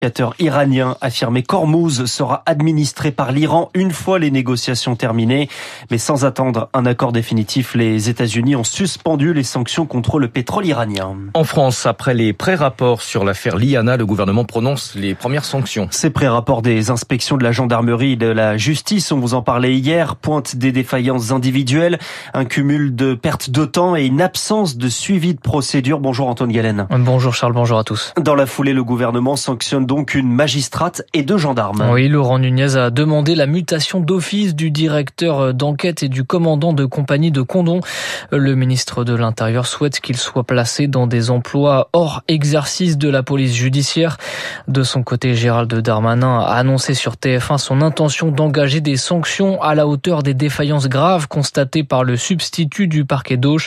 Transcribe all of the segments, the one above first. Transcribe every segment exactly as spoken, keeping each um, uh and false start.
L'éducateur iranien affirmé qu'Ormuz sera administré par l'Iran une fois les négociations terminées. Mais sans attendre un accord définitif, les États-Unis ont suspendu les sanctions contre le pétrole iranien. En France, après les pré-rapports sur l'affaire Liana, le gouvernement prononce les premières sanctions. Ces pré-rapports des inspections de la gendarmerie et de la justice, on vous en parlait hier, pointent des défaillances individuelles, un cumul de pertes de temps et une absence de suivi de procédure. Bonjour Antoine Galen. Bonjour Charles, bonjour à tous. Dans la foulée, le gouvernement sanctionne donc une magistrate et deux gendarmes. Oui, Laurent Nunez a demandé la mutation d'office du directeur d'enquête et du commandant de compagnie de Condom. Le ministre de l'Intérieur souhaite qu'il soit placé dans des emplois hors exercice de la police judiciaire. De son côté, Gérald Darmanin a annoncé sur T F un son intention d'engager des sanctions à la hauteur des défaillances graves constatées par le substitut du parquet d'Auch.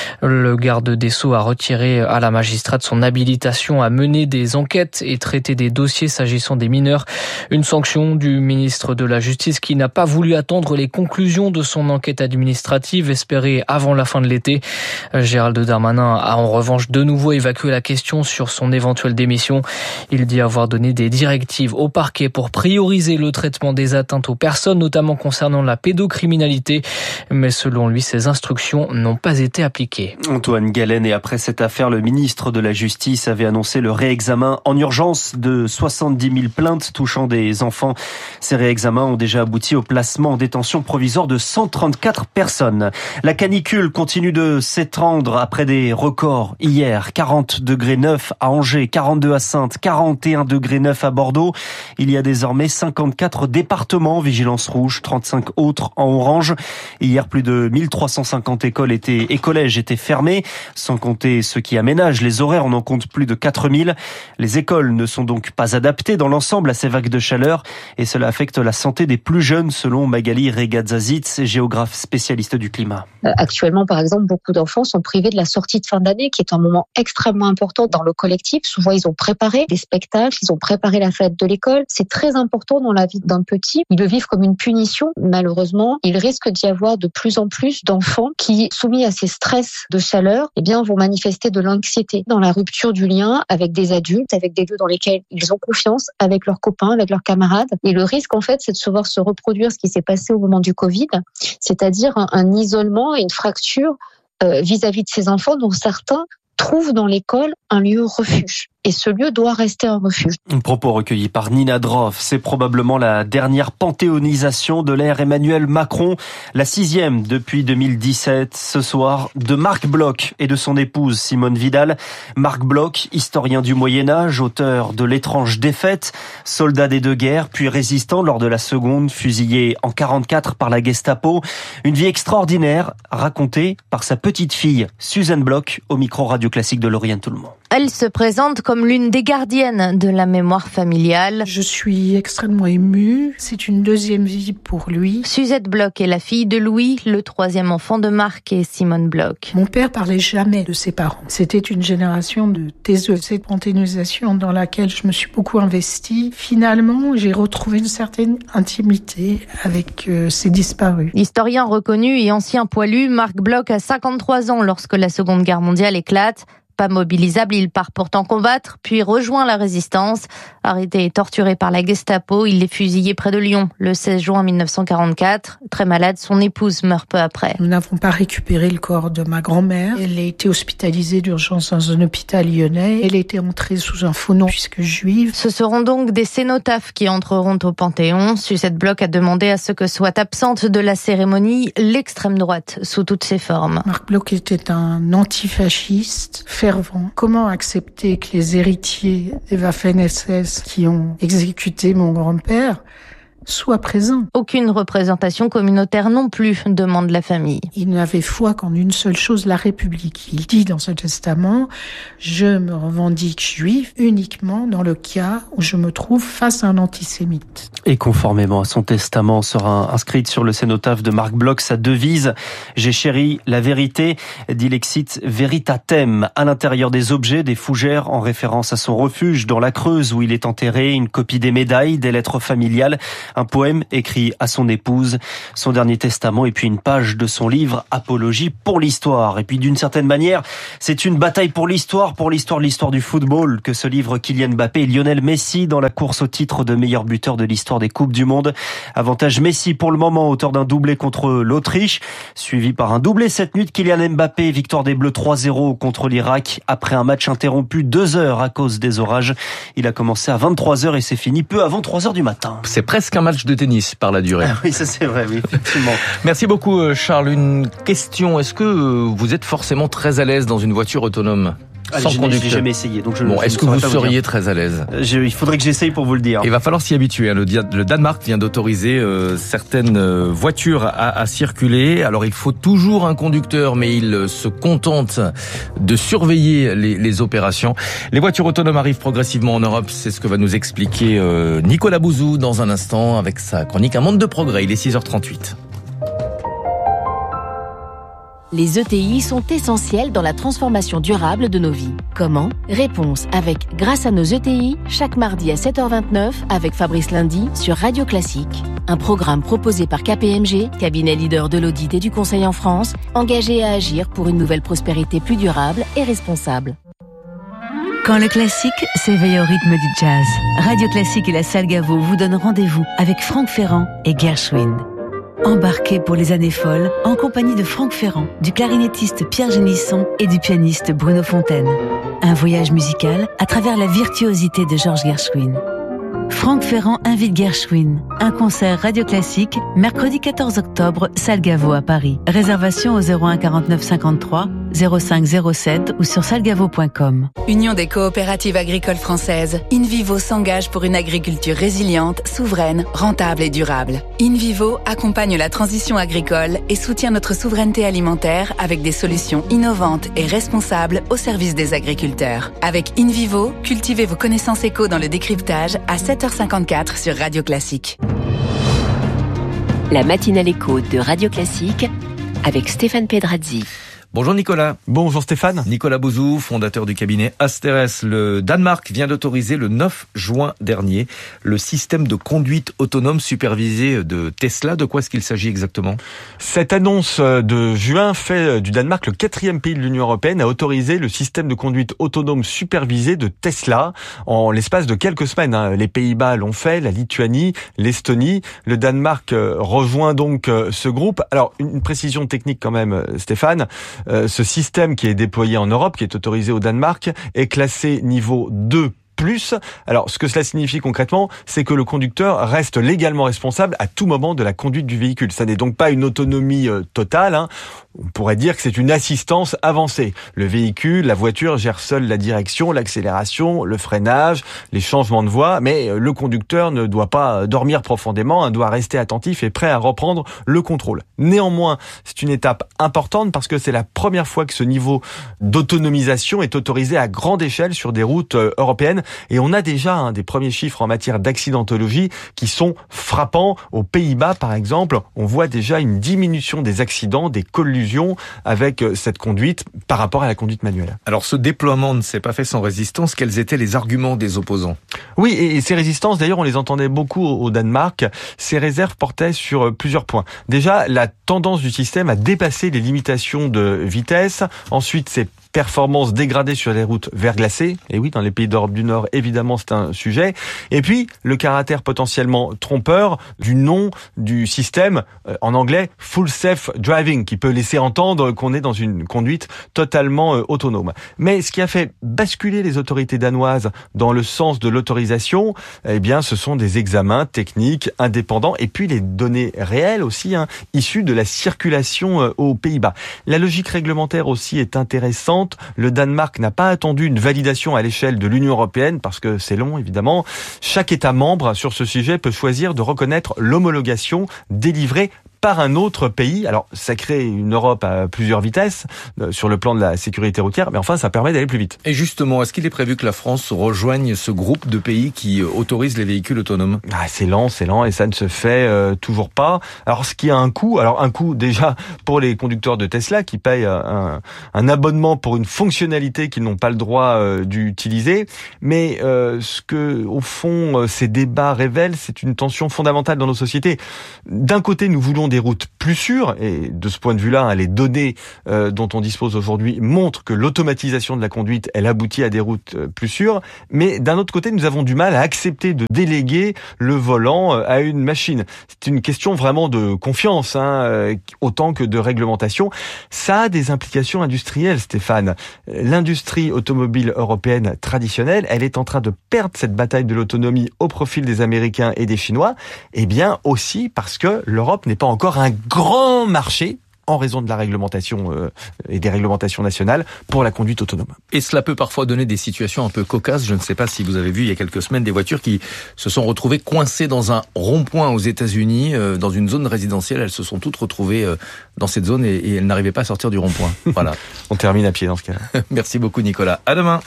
Le garde des Sceaux a retiré à la magistrate son habilitation à mener des enquêtes et traiter des dossiers s'agissant des mineurs. Une sanction du ministre de la Justice qui n'a pas voulu attendre les conclusions de son enquête administrative espérée avant la fin de l'été. Gérald Darmanin a en revanche de nouveau évacué la question sur son éventuelle démission. Il dit avoir donné des directives au parquet pour prioriser le traitement des atteintes aux personnes, notamment concernant la pédocriminalité. Mais selon lui, ces instructions n'ont pas été appliquées. Antoine Galen, et après cette affaire, le ministre de la Justice avait annoncé le réexamen en urgence de soixante-dix mille plaintes touchant des enfants. Ces réexamens ont déjà abouti au placement en détention provisoire de cent trente-quatre personnes. La canicule continue de s'étendre après des records. Hier, quarante degrés neuf à Angers, quarante-deux à Saintes, quarante et un degrés neuf à Bordeaux. Il y a désormais cinquante-quatre départements en vigilance rouge, trente-cinq autres en orange. Hier, plus de mille trois cent cinquante écoles étaient, et collèges étaient fermés, sans compter ceux qui aménagent les horaires. On en compte plus de quatre mille. Les écoles ne sont donc pas adaptées dans l'ensemble à ces vagues de chaleur et cela affecte la santé des plus jeunes, selon Magali Regazazitz, géographe spécialiste du climat. Actuellement, par exemple, beaucoup d'enfants sont privés de la sortie de fin d'année, qui est un moment extrêmement important dans le collectif. Souvent, ils ont préparé des spectacles, ils ont préparé la fête de l'école. C'est très important dans la vie d'un petit. Ils le vivent comme une punition. Malheureusement, il risque d'y avoir de plus en plus d'enfants qui, soumis à ces stress de chaleur, eh bien, vont manifester de l'anxiété dans la rupture du lien avec des adultes, avec des lieux dans lesquels ils ont confiance, avec leurs copains, avec leurs camarades. Et le risque, en fait, c'est de se voir se reproduire ce qui s'est passé au moment du Covid, c'est-à-dire un, un isolement et une fracture euh, vis-à-vis de ces enfants dont certains trouvent dans l'école un lieu refuge. Et ce lieu doit rester un refuge. Un propos recueilli par Nina Droff. C'est probablement la dernière panthéonisation de l'ère Emmanuel Macron, la sixième depuis deux mille dix-sept. Ce soir, de Marc Bloch et de son épouse Simone Vidal. Marc Bloch, historien du Moyen-Âge, auteur de L'étrange défaite, soldat des deux guerres, puis résistant lors de la seconde, fusillé en quarante-quatre par la Gestapo. Une vie extraordinaire racontée par sa petite fille, Suzanne Bloch, au micro radio classique de Lauriane Tout-le-Monde. Elle se présente comme l'une des gardiennes de la mémoire familiale. Je suis extrêmement émue. C'est une deuxième vie pour lui. Suzette Bloch est la fille de Louis, le troisième enfant de Marc et Simone Bloch. Mon père parlait jamais de ses parents. C'était une génération de taiseux. Cette panthéonisation dans laquelle je me suis beaucoup investie, finalement, j'ai retrouvé une certaine intimité avec euh, ces disparus. Historien reconnu et ancien poilu, Marc Bloch a cinquante-trois ans lorsque la Seconde Guerre mondiale éclate. Pas mobilisable, il part pourtant combattre, puis rejoint la résistance. Arrêté et torturé par la Gestapo, il est fusillé près de Lyon le seize juin mille neuf cent quarante-quatre. Très malade, son épouse meurt peu après. Nous n'avons pas récupéré le corps de ma grand-mère. Elle a été hospitalisée d'urgence dans un hôpital lyonnais. Elle a été entrée sous un faux nom puisque juive. Ce seront donc des cénotaphes qui entreront au Panthéon. Suzette Bloch a demandé à ce que soit absente de la cérémonie l'extrême droite sous toutes ses formes. Marc Bloch était un antifasciste fervent. Comment accepter que les héritiers des Waffen-S S qui ont exécuté mon grand-père soient présents? Aucune représentation communautaire non plus, demande la famille. Il n'avait foi qu'en une seule chose, la République. Il dit dans ce testament, je me revendique juif uniquement dans le cas où je me trouve face à un antisémite. Et conformément à son testament, sera inscrite sur le cénotaphe de Marc Bloch sa devise « J'ai chéri la vérité », dilexit veritatem. À l'intérieur des objets, des fougères en référence à son refuge dans la Creuse où il est enterré, une copie des médailles, des lettres familiales, un poème écrit à son épouse, son dernier testament et puis une page de son livre Apologie pour l'histoire. Et puis d'une certaine manière, c'est une bataille pour l'histoire, pour l'histoire de l'histoire du football que se livrent Kylian Mbappé et Lionel Messi dans la course au titre de meilleur buteur de l'histoire des Coupes du Monde. Avantage Messi pour le moment, auteur d'un doublé contre l'Autriche, suivi par un doublé cette nuit de Kylian Mbappé, victoire des Bleus trois zéro contre l'Irak après un match interrompu deux heures à cause des orages. Il a commencé à vingt-trois heures et c'est fini peu avant trois heures du matin. C'est presque un match de tennis par la durée. Ah oui, ça c'est vrai, oui, effectivement. Merci beaucoup Charles. Une question, est-ce que vous êtes forcément très à l'aise dans une voiture autonome ? Allez, sans je conducteur. J'ai jamais essayé, donc je. Bon, je est-ce que vous seriez très à l'aise ? je, Il faudrait que j'essaye pour vous le dire. Il va falloir s'y habituer. Le, le Danemark vient d'autoriser euh, certaines voitures à, à circuler. Alors il faut toujours un conducteur, mais il se contente de surveiller les, les opérations. Les voitures autonomes arrivent progressivement en Europe. C'est ce que va nous expliquer euh, Nicolas Bouzou dans un instant avec sa chronique Un monde de progrès. Il est six heures trente-huit. Les E T I sont essentiels dans la transformation durable de nos vies. Comment ? Réponse avec Grâce à nos E T I, chaque mardi à sept heures vingt-neuf avec Fabrice Lundy sur Radio Classique. Un programme proposé par K P M G, cabinet leader de l'audit et du conseil en France, engagé à agir pour une nouvelle prospérité plus durable et responsable. Quand le classique s'éveille au rythme du jazz, Radio Classique et la Salle Gaveau vous donnent rendez-vous avec Franck Ferrand et Gershwin. Embarquez pour les années folles en compagnie de Franck Ferrand, du clarinettiste Pierre Génisson et du pianiste Bruno Fontaine. Un voyage musical à travers la virtuosité de Georges Gershwin. Franck Ferrand invite Gershwin. Un concert Radio Classique, mercredi quatorze octobre, Salle Gaveau à Paris. Réservation au zéro un quarante-neuf cinquante-trois zéro cinq zéro sept ou sur salgavo point com. Union des coopératives agricoles françaises, InVivo s'engage pour une agriculture résiliente, souveraine, rentable et durable. InVivo accompagne la transition agricole et soutient notre souveraineté alimentaire avec des solutions innovantes et responsables au service des agriculteurs. Avec InVivo, cultivez vos connaissances éco dans le décryptage à sept heures cinquante-quatre sur Radio Classique. La matinale éco de Radio Classique avec Stéphane Pedrazzi. Bonjour Nicolas. Bonjour Stéphane. Nicolas Bouzou, fondateur du cabinet Asteres. Le Danemark vient d'autoriser le neuf juin dernier le système de conduite autonome supervisé de Tesla. De quoi est-ce qu'il s'agit exactement ? Cette annonce de juin fait du Danemark le quatrième pays de l'Union européenne à autoriser le système de conduite autonome supervisé de Tesla en l'espace de quelques semaines. Les Pays-Bas l'ont fait, la Lituanie, l'Estonie. Le Danemark rejoint donc ce groupe. Alors, une précision technique quand même, Stéphane. Euh, ce système qui est déployé en Europe, qui est autorisé au Danemark, est classé niveau deux plus. Alors, ce que cela signifie concrètement, c'est que le conducteur reste légalement responsable à tout moment de la conduite du véhicule. Ça n'est donc pas une autonomie euh, totale, hein. On pourrait dire que c'est une assistance avancée. Le véhicule, la voiture gère seule la direction, l'accélération, le freinage, les changements de voie, mais le conducteur ne doit pas dormir profondément, hein, doit rester attentif et prêt à reprendre le contrôle. Néanmoins, c'est une étape importante parce que c'est la première fois que ce niveau d'autonomisation est autorisé à grande échelle sur des routes euh, européennes. Et on a déjà hein, des premiers chiffres en matière d'accidentologie qui sont frappants. Aux Pays-Bas, par exemple, on voit déjà une diminution des accidents, des collisions avec cette conduite par rapport à la conduite manuelle. Alors ce déploiement ne s'est pas fait sans résistance. Quels étaient les arguments des opposants ? Oui, et ces résistances, d'ailleurs, on les entendait beaucoup au Danemark. Ces réserves portaient sur plusieurs points. Déjà, la tendance du système à dépasser les limitations de vitesse. Ensuite, c'est performances dégradées sur les routes verglacées. Et oui, dans les pays d'Europe du Nord, évidemment, c'est un sujet. Et puis, le caractère potentiellement trompeur du nom du système, euh, en anglais, full self driving, qui peut laisser entendre qu'on est dans une conduite totalement euh, autonome. Mais ce qui a fait basculer les autorités danoises dans le sens de l'autorisation, eh bien, ce sont des examens techniques indépendants et puis les données réelles aussi, hein, issues de la circulation euh, aux Pays-Bas. La logique réglementaire aussi est intéressante. Le Danemark n'a pas attendu une validation à l'échelle de l'Union européenne parce que c'est long, évidemment. Chaque État membre sur ce sujet peut choisir de reconnaître l'homologation délivrée par un autre pays. Alors, ça crée une Europe à plusieurs vitesses euh, sur le plan de la sécurité routière, mais enfin, ça permet d'aller plus vite. Et justement, est-ce qu'il est prévu que la France rejoigne ce groupe de pays qui autorise les véhicules autonomes ? Ah, c'est lent, c'est lent, et ça ne se fait euh, toujours pas. Alors, ce qui a un coût, alors un coût déjà pour les conducteurs de Tesla qui payent un, un abonnement pour une fonctionnalité qu'ils n'ont pas le droit euh, d'utiliser, mais euh, ce que, au fond, euh, ces débats révèlent, c'est une tension fondamentale dans nos sociétés. D'un côté, nous voulons des routes plus sûres, et de ce point de vue-là, les données euh, dont on dispose aujourd'hui montrent que l'automatisation de la conduite, elle aboutit à des routes plus sûres, mais d'un autre côté, nous avons du mal à accepter de déléguer le volant à une machine. C'est une question vraiment de confiance, hein, autant que de réglementation. Ça a des implications industrielles, Stéphane. L'industrie automobile européenne traditionnelle, elle est en train de perdre cette bataille de l'autonomie au profit des Américains et des Chinois, et bien aussi parce que l'Europe n'est pas encore un grand marché en raison de la réglementation euh, et des réglementations nationales pour la conduite autonome. Et cela peut parfois donner des situations un peu cocasses. Je ne sais pas si vous avez vu il y a quelques semaines des voitures qui se sont retrouvées coincées dans un rond-point aux États-Unis, euh, dans une zone résidentielle. Elles se sont toutes retrouvées euh, dans cette zone et, et elles n'arrivaient pas à sortir du rond-point. Voilà. On termine à pied dans ce cas-là. Merci beaucoup Nicolas. À demain.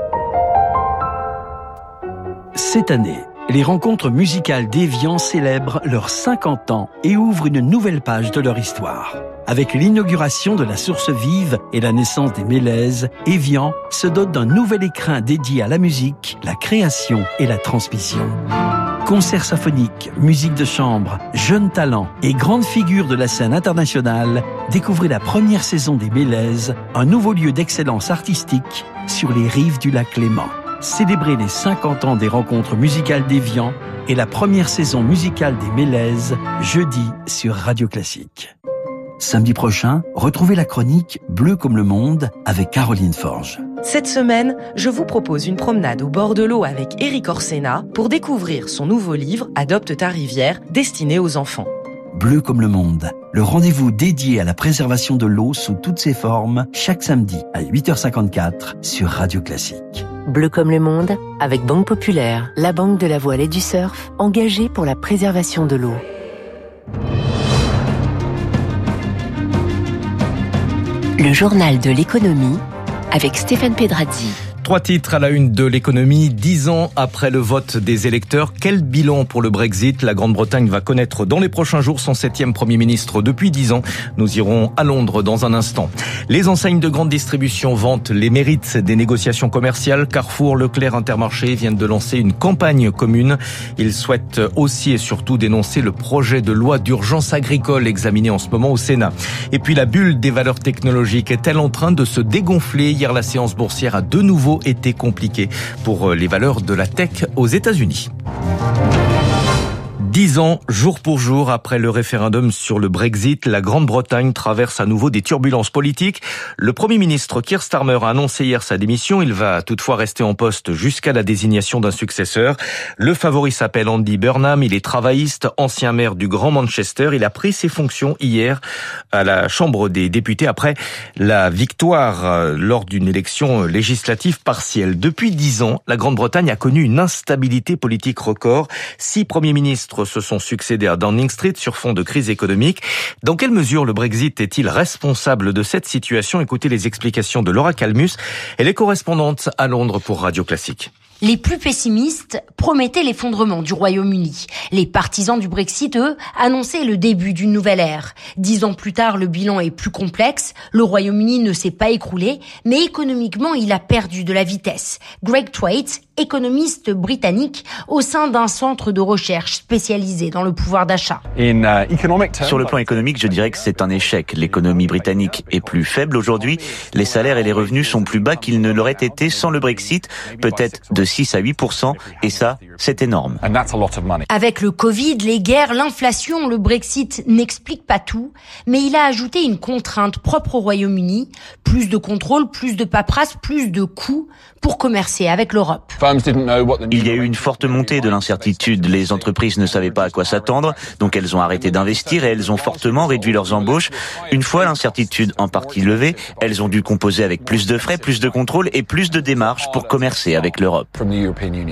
Cette année, les rencontres musicales d'Évian célèbrent leurs cinquante ans et ouvrent une nouvelle page de leur histoire. Avec l'inauguration de la Source Vive et la naissance des Mélèzes, Évian se dote d'un nouvel écrin dédié à la musique, la création et la transmission. Concerts symphoniques, musique de chambre, jeunes talents et grandes figures de la scène internationale, découvrez la première saison des Mélèzes, un nouveau lieu d'excellence artistique sur les rives du lac Léman. Célébrez les cinquante ans des rencontres musicales d'Évian et la première saison musicale des Mélèzes, jeudi sur Radio Classique. Samedi prochain, retrouvez la chronique Bleu comme le monde avec Caroline Forge. Cette semaine, je vous propose une promenade au bord de l'eau avec Éric Orsena pour découvrir son nouveau livre Adopte ta rivière, destiné aux enfants. Bleu comme le monde, le rendez-vous dédié à la préservation de l'eau sous toutes ses formes, chaque samedi à huit heures cinquante-quatre sur Radio Classique. Bleu comme le monde, avec Banque Populaire, la banque de la voile et du surf, engagée pour la préservation de l'eau. Le journal de l'économie avec Stéphane Pedrazzi. Trois titres à la une de l'économie. Dix ans après le vote des électeurs, quel bilan pour le Brexit ? La Grande-Bretagne va connaître dans les prochains jours son septième Premier ministre depuis dix ans. Nous irons à Londres dans un instant. Les enseignes de grande distribution vantent les mérites des négociations commerciales. Carrefour, Leclerc, Intermarché viennent de lancer une campagne commune. Ils souhaitent aussi et surtout dénoncer le projet de loi d'urgence agricole examiné en ce moment au Sénat. Et puis la bulle des valeurs technologiques est-elle en train de se dégonfler ? Hier, la séance boursière a de nouveau été compliqué pour les valeurs de la tech aux États-Unis. Dix ans, jour pour jour, après le référendum sur le Brexit, la Grande-Bretagne traverse à nouveau des turbulences politiques. Le Premier ministre Keir Starmer a annoncé hier sa démission. Il va toutefois rester en poste jusqu'à la désignation d'un successeur. Le favori s'appelle Andy Burnham. Il est travailliste, ancien maire du Grand Manchester. Il a pris ses fonctions hier à la Chambre des députés après la victoire lors d'une élection législative partielle. Depuis dix ans, la Grande-Bretagne a connu une instabilité politique record. Six premiers ministres se sont succédés à Downing Street sur fond de crise économique. Dans quelle mesure le Brexit est-il responsable de cette situation ? Écoutez les explications de Laura Calmus. Elle est correspondante à Londres pour Radio Classique. Les plus pessimistes promettaient l'effondrement du Royaume-Uni. Les partisans du Brexit, eux, annonçaient le début d'une nouvelle ère. Dix ans plus tard, le bilan est plus complexe. Le Royaume-Uni ne s'est pas écroulé, mais économiquement, il a perdu de la vitesse. Greg Thwaites, économiste britannique au sein d'un centre de recherche spécialisé dans le pouvoir d'achat. Sur le plan économique, je dirais que c'est un échec. L'économie britannique est plus faible aujourd'hui. Les salaires et les revenus sont plus bas qu'ils ne l'auraient été sans le Brexit, peut-être de six à huit pour cent, et ça, c'est énorme. Avec le Covid, les guerres, l'inflation, le Brexit n'explique pas tout, mais il a ajouté une contrainte propre au Royaume-Uni, plus de contrôle, plus de paperasse, plus de coûts pour commercer avec l'Europe. Il y a eu une forte montée de l'incertitude. Les entreprises ne savaient pas à quoi s'attendre, donc elles ont arrêté d'investir et elles ont fortement réduit leurs embauches. Une fois l'incertitude en partie levée, elles ont dû composer avec plus de frais, plus de contrôle et plus de démarches pour commercer avec l'Europe.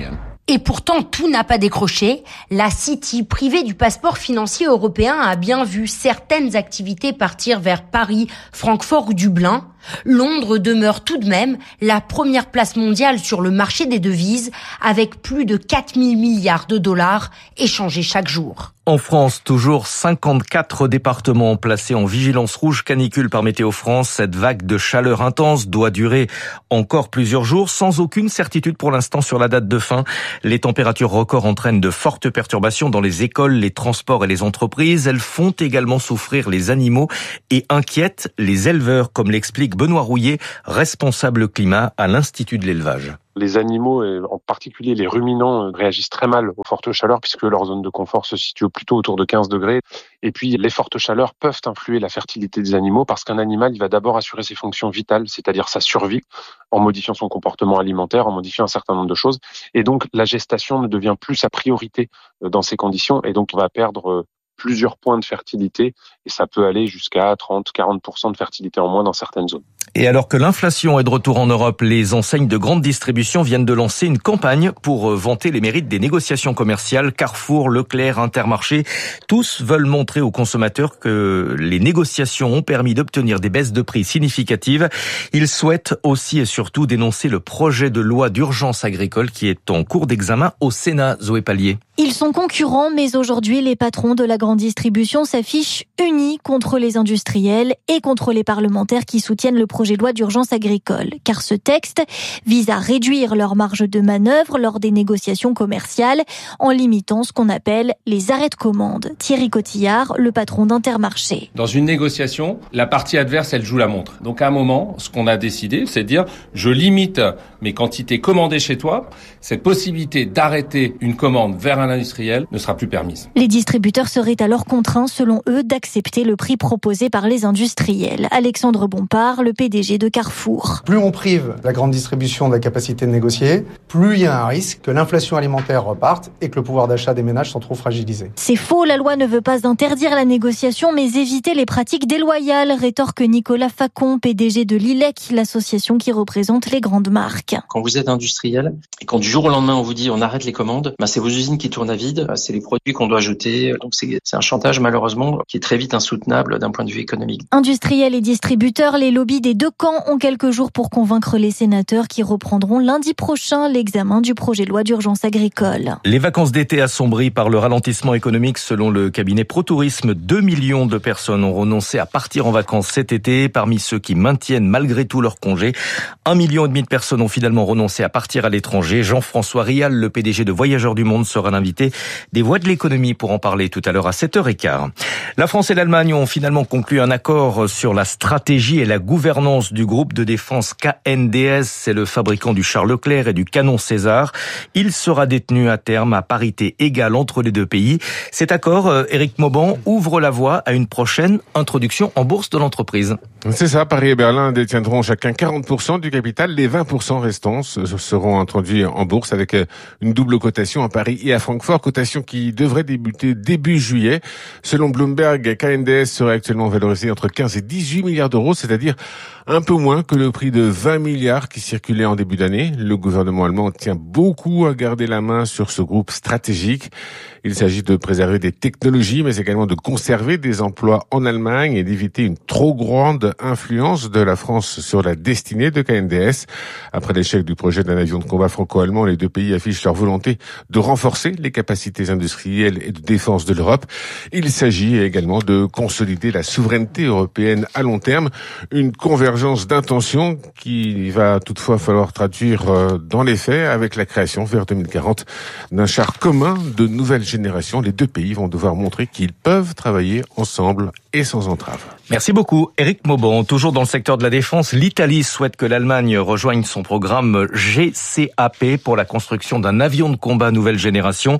Et pourtant, tout n'a pas décroché. La City, privée du passeport financier européen, a bien vu certaines activités partir vers Paris, Francfort ou Dublin. Londres demeure tout de même la première place mondiale sur le marché des devises, avec plus de quatre mille milliards de dollars échangés chaque jour. En France, toujours cinquante-quatre départements placés en vigilance rouge canicule par Météo France. Cette vague de chaleur intense doit durer encore plusieurs jours, sans aucune certitude pour l'instant sur la date de fin. Les températures records entraînent de fortes perturbations dans les écoles, les transports et les entreprises. Elles font également souffrir les animaux et inquiètent les éleveurs, comme l'explique Benoît Rouillet, responsable climat à l'Institut de l'élevage. Les animaux, et en particulier les ruminants, réagissent très mal aux fortes chaleurs puisque leur zone de confort se situe plutôt autour de quinze degrés. Et puis, les fortes chaleurs peuvent influer la fertilité des animaux parce qu'un animal, il va d'abord assurer ses fonctions vitales, c'est-à-dire sa survie, en modifiant son comportement alimentaire, en modifiant un certain nombre de choses. Et donc, la gestation ne devient plus sa priorité dans ces conditions. Et donc, on va perdre plusieurs points de fertilité et ça peut aller jusqu'à trente à quarante pour cent de fertilité en moins dans certaines zones. Et alors que l'inflation est de retour en Europe, les enseignes de grande distribution viennent de lancer une campagne pour vanter les mérites des négociations commerciales. Carrefour, Leclerc, Intermarché, tous veulent montrer aux consommateurs que les négociations ont permis d'obtenir des baisses de prix significatives. Ils souhaitent aussi et surtout dénoncer le projet de loi d'urgence agricole qui est en cours d'examen au Sénat. Zoé Pallier. Ils sont concurrents, mais aujourd'hui, les patrons de la grande distribution s'affichent unis contre les industriels et contre les parlementaires qui soutiennent le projet de loi d'urgence agricole. Car ce texte vise à réduire leur marge de manœuvre lors des négociations commerciales en limitant ce qu'on appelle les arrêts de commande. Thierry Cotillard, le patron d'Intermarché. Dans une négociation, la partie adverse, elle joue la montre. Donc à un moment, ce qu'on a décidé, c'est de dire je limite mes quantités commandées chez toi. Cette possibilité d'arrêter une commande vers un industriel ne sera plus permise. Les distributeurs seraient alors contraints, selon eux, d'accepter le prix proposé par les industriels. Alexandre Bompard, le P D G de Carrefour. Plus on prive la grande distribution de la capacité de négocier, plus il y a un risque que l'inflation alimentaire reparte et que le pouvoir d'achat des ménages s'en trouve fragilisé. C'est faux, la loi ne veut pas interdire la négociation, mais éviter les pratiques déloyales, rétorque Nicolas Facon, P D G de l'I L E C, l'association qui représente les grandes marques. Quand vous êtes industriel et quand du jour au lendemain on vous dit on arrête les commandes, bah c'est vos usines qui tournent à vide, c'est les produits qu'on doit jeter, donc c'est, c'est un chantage malheureusement qui est très vite insoutenable d'un point de vue économique. Industriels et distributeurs, les lobbies des deux camps ont quelques jours pour convaincre les sénateurs qui reprendront lundi prochain l'examen du projet de loi d'urgence agricole. Les vacances d'été assombries par le ralentissement économique selon le cabinet ProTourisme. deux millions de personnes ont renoncé à partir en vacances cet été. Parmi ceux qui maintiennent malgré tout leur congé, un million et demi de personnes ont finalement renoncé à partir à l'étranger. Jean-François Rial, le P D G de Voyageurs du Monde, sera l'invité des Voix de l'économie pour en parler tout à l'heure à sept heures quinze. La France et l'Allemagne ont finalement conclu un accord sur la stratégie et la gouvernance du groupe de défense K N D S. C'est le fabricant du char Leclerc et du canon César. Il sera détenu à terme à parité égale entre les deux pays. Cet accord, Éric Mauban, ouvre la voie à une prochaine introduction en bourse de l'entreprise. C'est ça, Paris et Berlin détiendront chacun quarante pour cent du capital. Les vingt pour cent restants seront introduits en bourse avec une double cotation à Paris et à Francfort, cotation qui devrait débuter début juillet. Selon Bloomberg, K N D S serait actuellement valorisé entre quinze et dix-huit milliards d'euros, c'est-à-dire un peu moins que le prix de vingt milliards qui circulait en début d'année. Le gouvernement allemand tient beaucoup à garder la main sur ce groupe stratégique. Il s'agit de préserver des technologies, mais également de conserver des emplois en Allemagne et d'éviter une trop grande influence de la France sur la destinée de K N D S. Après l'échec du projet d'un avion de combat franco-allemand, les deux pays affichent leur volonté de renforcer les capacités industrielles et de défense de l'Europe. Il s'agit également de consolider la souveraineté européenne à long terme, une convergence d'intentions qui va toutefois falloir traduire dans les faits avec la création vers deux mille quarante d'un char commun de nouvelle génération. Les deux pays vont devoir montrer qu'ils peuvent travailler ensemble et sans entrave. Merci beaucoup, Éric Mauban. Toujours dans le secteur de la défense, l'Italie souhaite que l'Allemagne rejoigne son programme G C A P pour la construction d'un avion de combat nouvelle génération.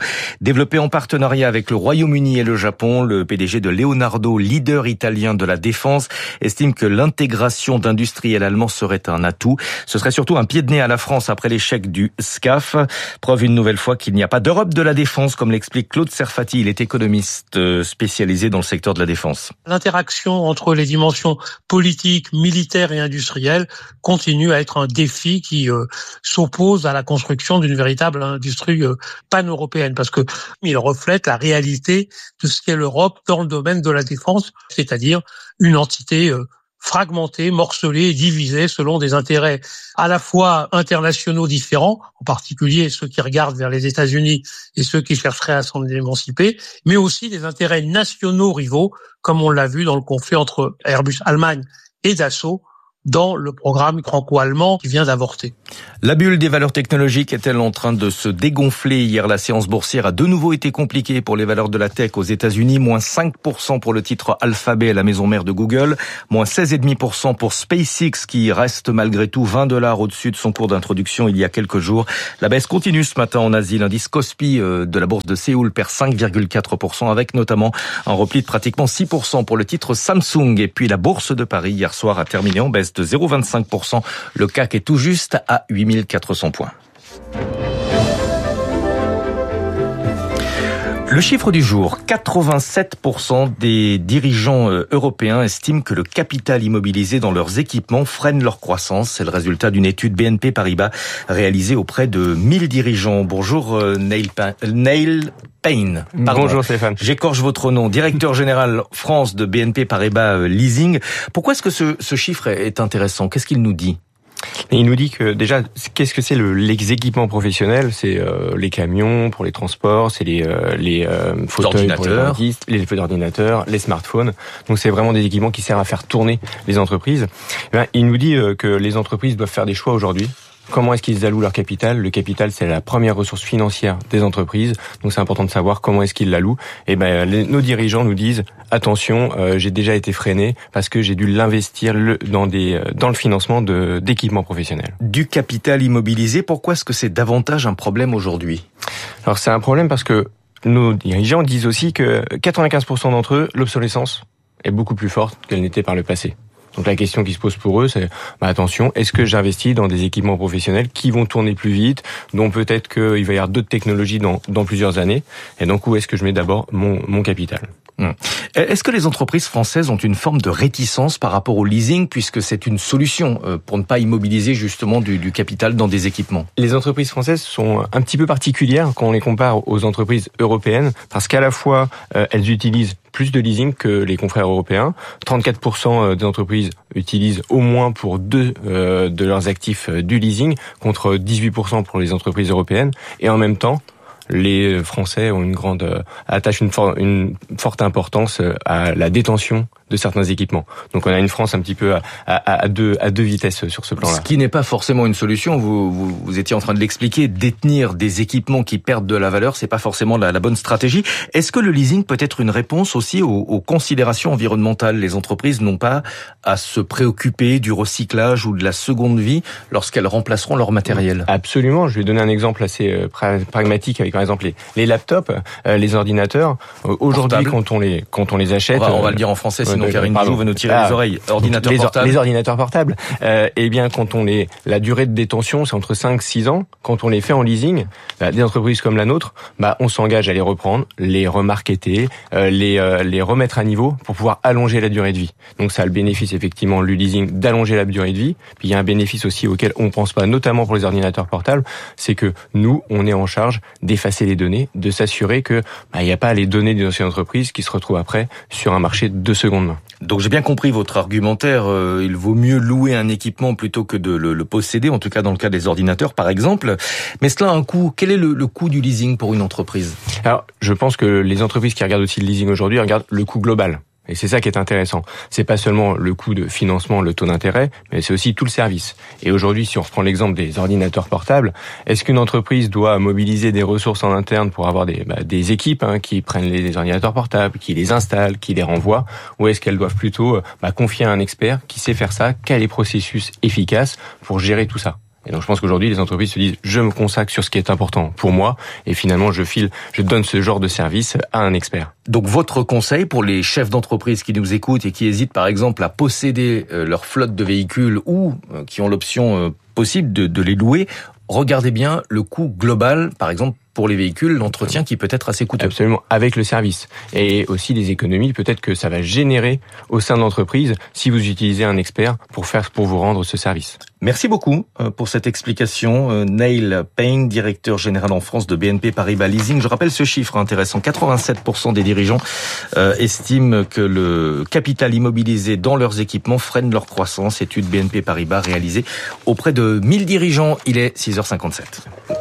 Développé en partenariat avec le Royaume-Uni et le Japon, le P D G de Leonardo, leader italien de la défense, estime que l'intégration d'industriels allemands serait un atout. Ce serait surtout un pied de nez à la France après l'échec du SCAF. Preuve une nouvelle fois qu'il n'y a pas d'Europe de la défense, comme l'explique Claude Serfati. Il est économiste spécialisé dans le secteur de la défense. L'interaction entre les dimensions politiques, militaires et industrielles continue à être un défi qui euh, s'oppose à la construction d'une véritable industrie euh, pan-européenne, parce que il reflète la réalité de ce qu'est l'Europe dans le domaine de la défense, c'est-à-dire une entité euh, fragmentée, morcelée, divisée selon des intérêts à la fois internationaux différents, en particulier ceux qui regardent vers les États-Unis et ceux qui chercheraient à s'en émanciper, mais aussi des intérêts nationaux rivaux, comme on l'a vu dans le conflit entre Airbus Allemagne et Dassault, dans le programme franco-allemand qui vient d'avorter. La bulle des valeurs technologiques est-elle en train de se dégonfler? Hier, la séance boursière a de nouveau été compliquée pour les valeurs de la tech aux États-Unis. Moins cinq pour cent pour le titre Alphabet, la maison mère de Google. Moins seize virgule cinq pour cent pour SpaceX, qui reste malgré tout vingt dollars au-dessus de son cours d'introduction il y a quelques jours. La baisse continue ce matin en Asie. L'indice Kospi de la bourse de Séoul perd cinq virgule quatre pour cent, avec notamment un repli de pratiquement six pour cent pour le titre Samsung. Et puis la bourse de Paris, hier soir, a terminé en baisse de zéro virgule vingt-cinq pour cent. Le C A C est tout juste à huit mille quatre cents points. Le chiffre du jour, quatre-vingt-sept pour cent des dirigeants européens estiment que le capital immobilisé dans leurs équipements freine leur croissance. C'est le résultat d'une étude B N P Paribas réalisée auprès de mille dirigeants. Bonjour Neil Payne. Neil Payne. Pardon. Bonjour Stéphane. J'écorche votre nom. Directeur général France de B N P Paribas Leasing. Pourquoi est-ce que ce, ce chiffre est intéressant? Qu'est-ce qu'il nous dit? Il nous dit que déjà, qu'est-ce que c'est le, les équipements professionnels? C'est euh, les camions pour les transports, c'est les, euh, les euh, fauteuils pour les dentistes, les feux d'ordinateur, les smartphones. Donc c'est vraiment des équipements qui servent à faire tourner les entreprises. Et bien, il nous dit euh, que les entreprises doivent faire des choix aujourd'hui. Comment est-ce qu'ils allouent leur capital? Le capital, c'est la première ressource financière des entreprises. Donc, c'est important de savoir comment est-ce qu'ils l'allouent. Et ben, les, nos dirigeants nous disent attention, euh, j'ai déjà été freiné parce que j'ai dû l'investir le, dans des dans le financement de d'équipements professionnels. Du capital immobilisé. Pourquoi est-ce que c'est davantage un problème aujourd'hui? Alors, c'est un problème parce que nos dirigeants disent aussi que quatre-vingt-quinze pour cent d'entre eux, l'obsolescence est beaucoup plus forte qu'elle n'était par le passé. Donc la question qui se pose pour eux, c'est bah attention, est-ce que j'investis dans des équipements professionnels qui vont tourner plus vite, dont peut-être qu'il va y avoir d'autres technologies dans, dans plusieurs années, et donc où est-ce que je mets d'abord mon, mon capital? Hum. Est-ce que les entreprises françaises ont une forme de réticence par rapport au leasing, puisque c'est une solution pour ne pas immobiliser justement du, du capital dans des équipements? Les entreprises françaises sont un petit peu particulières quand on les compare aux entreprises européennes, parce qu'à la fois euh, elles utilisent plus de leasing que les confrères européens. trente-quatre pour cent des entreprises utilisent au moins pour deux euh, de leurs actifs euh, du leasing, contre dix-huit pour cent pour les entreprises européennes. Et en même temps, les Français ont une grande euh, attachent une, for- une forte importance euh, à la détention de certains équipements. Donc on a une France un petit peu à, à, à, deux, à deux vitesses sur ce plan-là. Ce qui n'est pas forcément une solution, vous, vous, vous étiez en train de l'expliquer, détenir des équipements qui perdent de la valeur, c'est pas forcément la, la bonne stratégie. Est-ce que le leasing peut être une réponse aussi aux, aux considérations environnementales? Les entreprises n'ont pas à se préoccuper du recyclage ou de la seconde vie lorsqu'elles remplaceront leur matériel? Absolument, je vais donner un exemple assez euh, pragmatique avec par exemple les, les laptops, euh, les ordinateurs. Euh, aujourd'hui, Portable. quand on les quand on les achète, on va, on va euh, le dire en français, sinon euh, Karine pardon. Bijou va nous tirer ah, les oreilles. Ordinateurs les, portables. Les ordinateurs portables. Euh, eh bien, quand on les, la durée de détention, c'est entre cinq six ans. Quand on les fait en leasing, bah, des entreprises comme la nôtre, bah, on s'engage à les reprendre, les remarketer, euh, les euh, les remettre à niveau pour pouvoir allonger la durée de vie. Donc, ça a le bénéfice effectivement du leasing d'allonger la durée de vie. Puis il y a un bénéfice aussi auquel on pense pas, notamment pour les ordinateurs portables, c'est que nous, on est en charge d'effacer les données, de s'assurer que bah, il n'y a pas les données d'une ancienne entreprise qui se retrouvent après sur un marché de seconde main. Donc j'ai bien compris votre argumentaire, euh, il vaut mieux louer un équipement plutôt que de le, le posséder, en tout cas dans le cas des ordinateurs par exemple. Mais cela a un coût. Quel est le, le coût du leasing pour une entreprise? Alors je pense que les entreprises qui regardent aussi le leasing aujourd'hui regardent le coût global. Et c'est ça qui est intéressant. C'est pas seulement le coût de financement, le taux d'intérêt, mais c'est aussi tout le service. Et aujourd'hui, si on reprend l'exemple des ordinateurs portables, est-ce qu'une entreprise doit mobiliser des ressources en interne pour avoir des, bah, des équipes hein, qui prennent les ordinateurs portables, qui les installent, qui les renvoient, ou est-ce qu'elles doivent plutôt bah, confier à un expert qui sait faire ça, qui a les processus efficaces pour gérer tout ça? Et donc je pense qu'aujourd'hui les entreprises se disent je me consacre sur ce qui est important pour moi et finalement je file, je donne ce genre de service à un expert. Donc votre conseil pour les chefs d'entreprise qui nous écoutent et qui hésitent par exemple à posséder leur flotte de véhicules ou qui ont l'option possible de, de les louer, regardez bien le coût global, par exemple pour les véhicules, l'entretien qui peut être assez coûteux. Absolument, avec le service. Et aussi les économies, peut-être que ça va générer au sein de l'entreprise si vous utilisez un expert pour faire, pour vous rendre ce service. Merci beaucoup pour cette explication. Neil Payne, directeur général en France de B N P Paribas Leasing. Je rappelle ce chiffre intéressant. quatre-vingt-sept pour cent des dirigeants euh, estiment que le capital immobilisé dans leurs équipements freine leur croissance. Étude B N P Paribas réalisée auprès de mille dirigeants. Il est six heures cinquante-sept.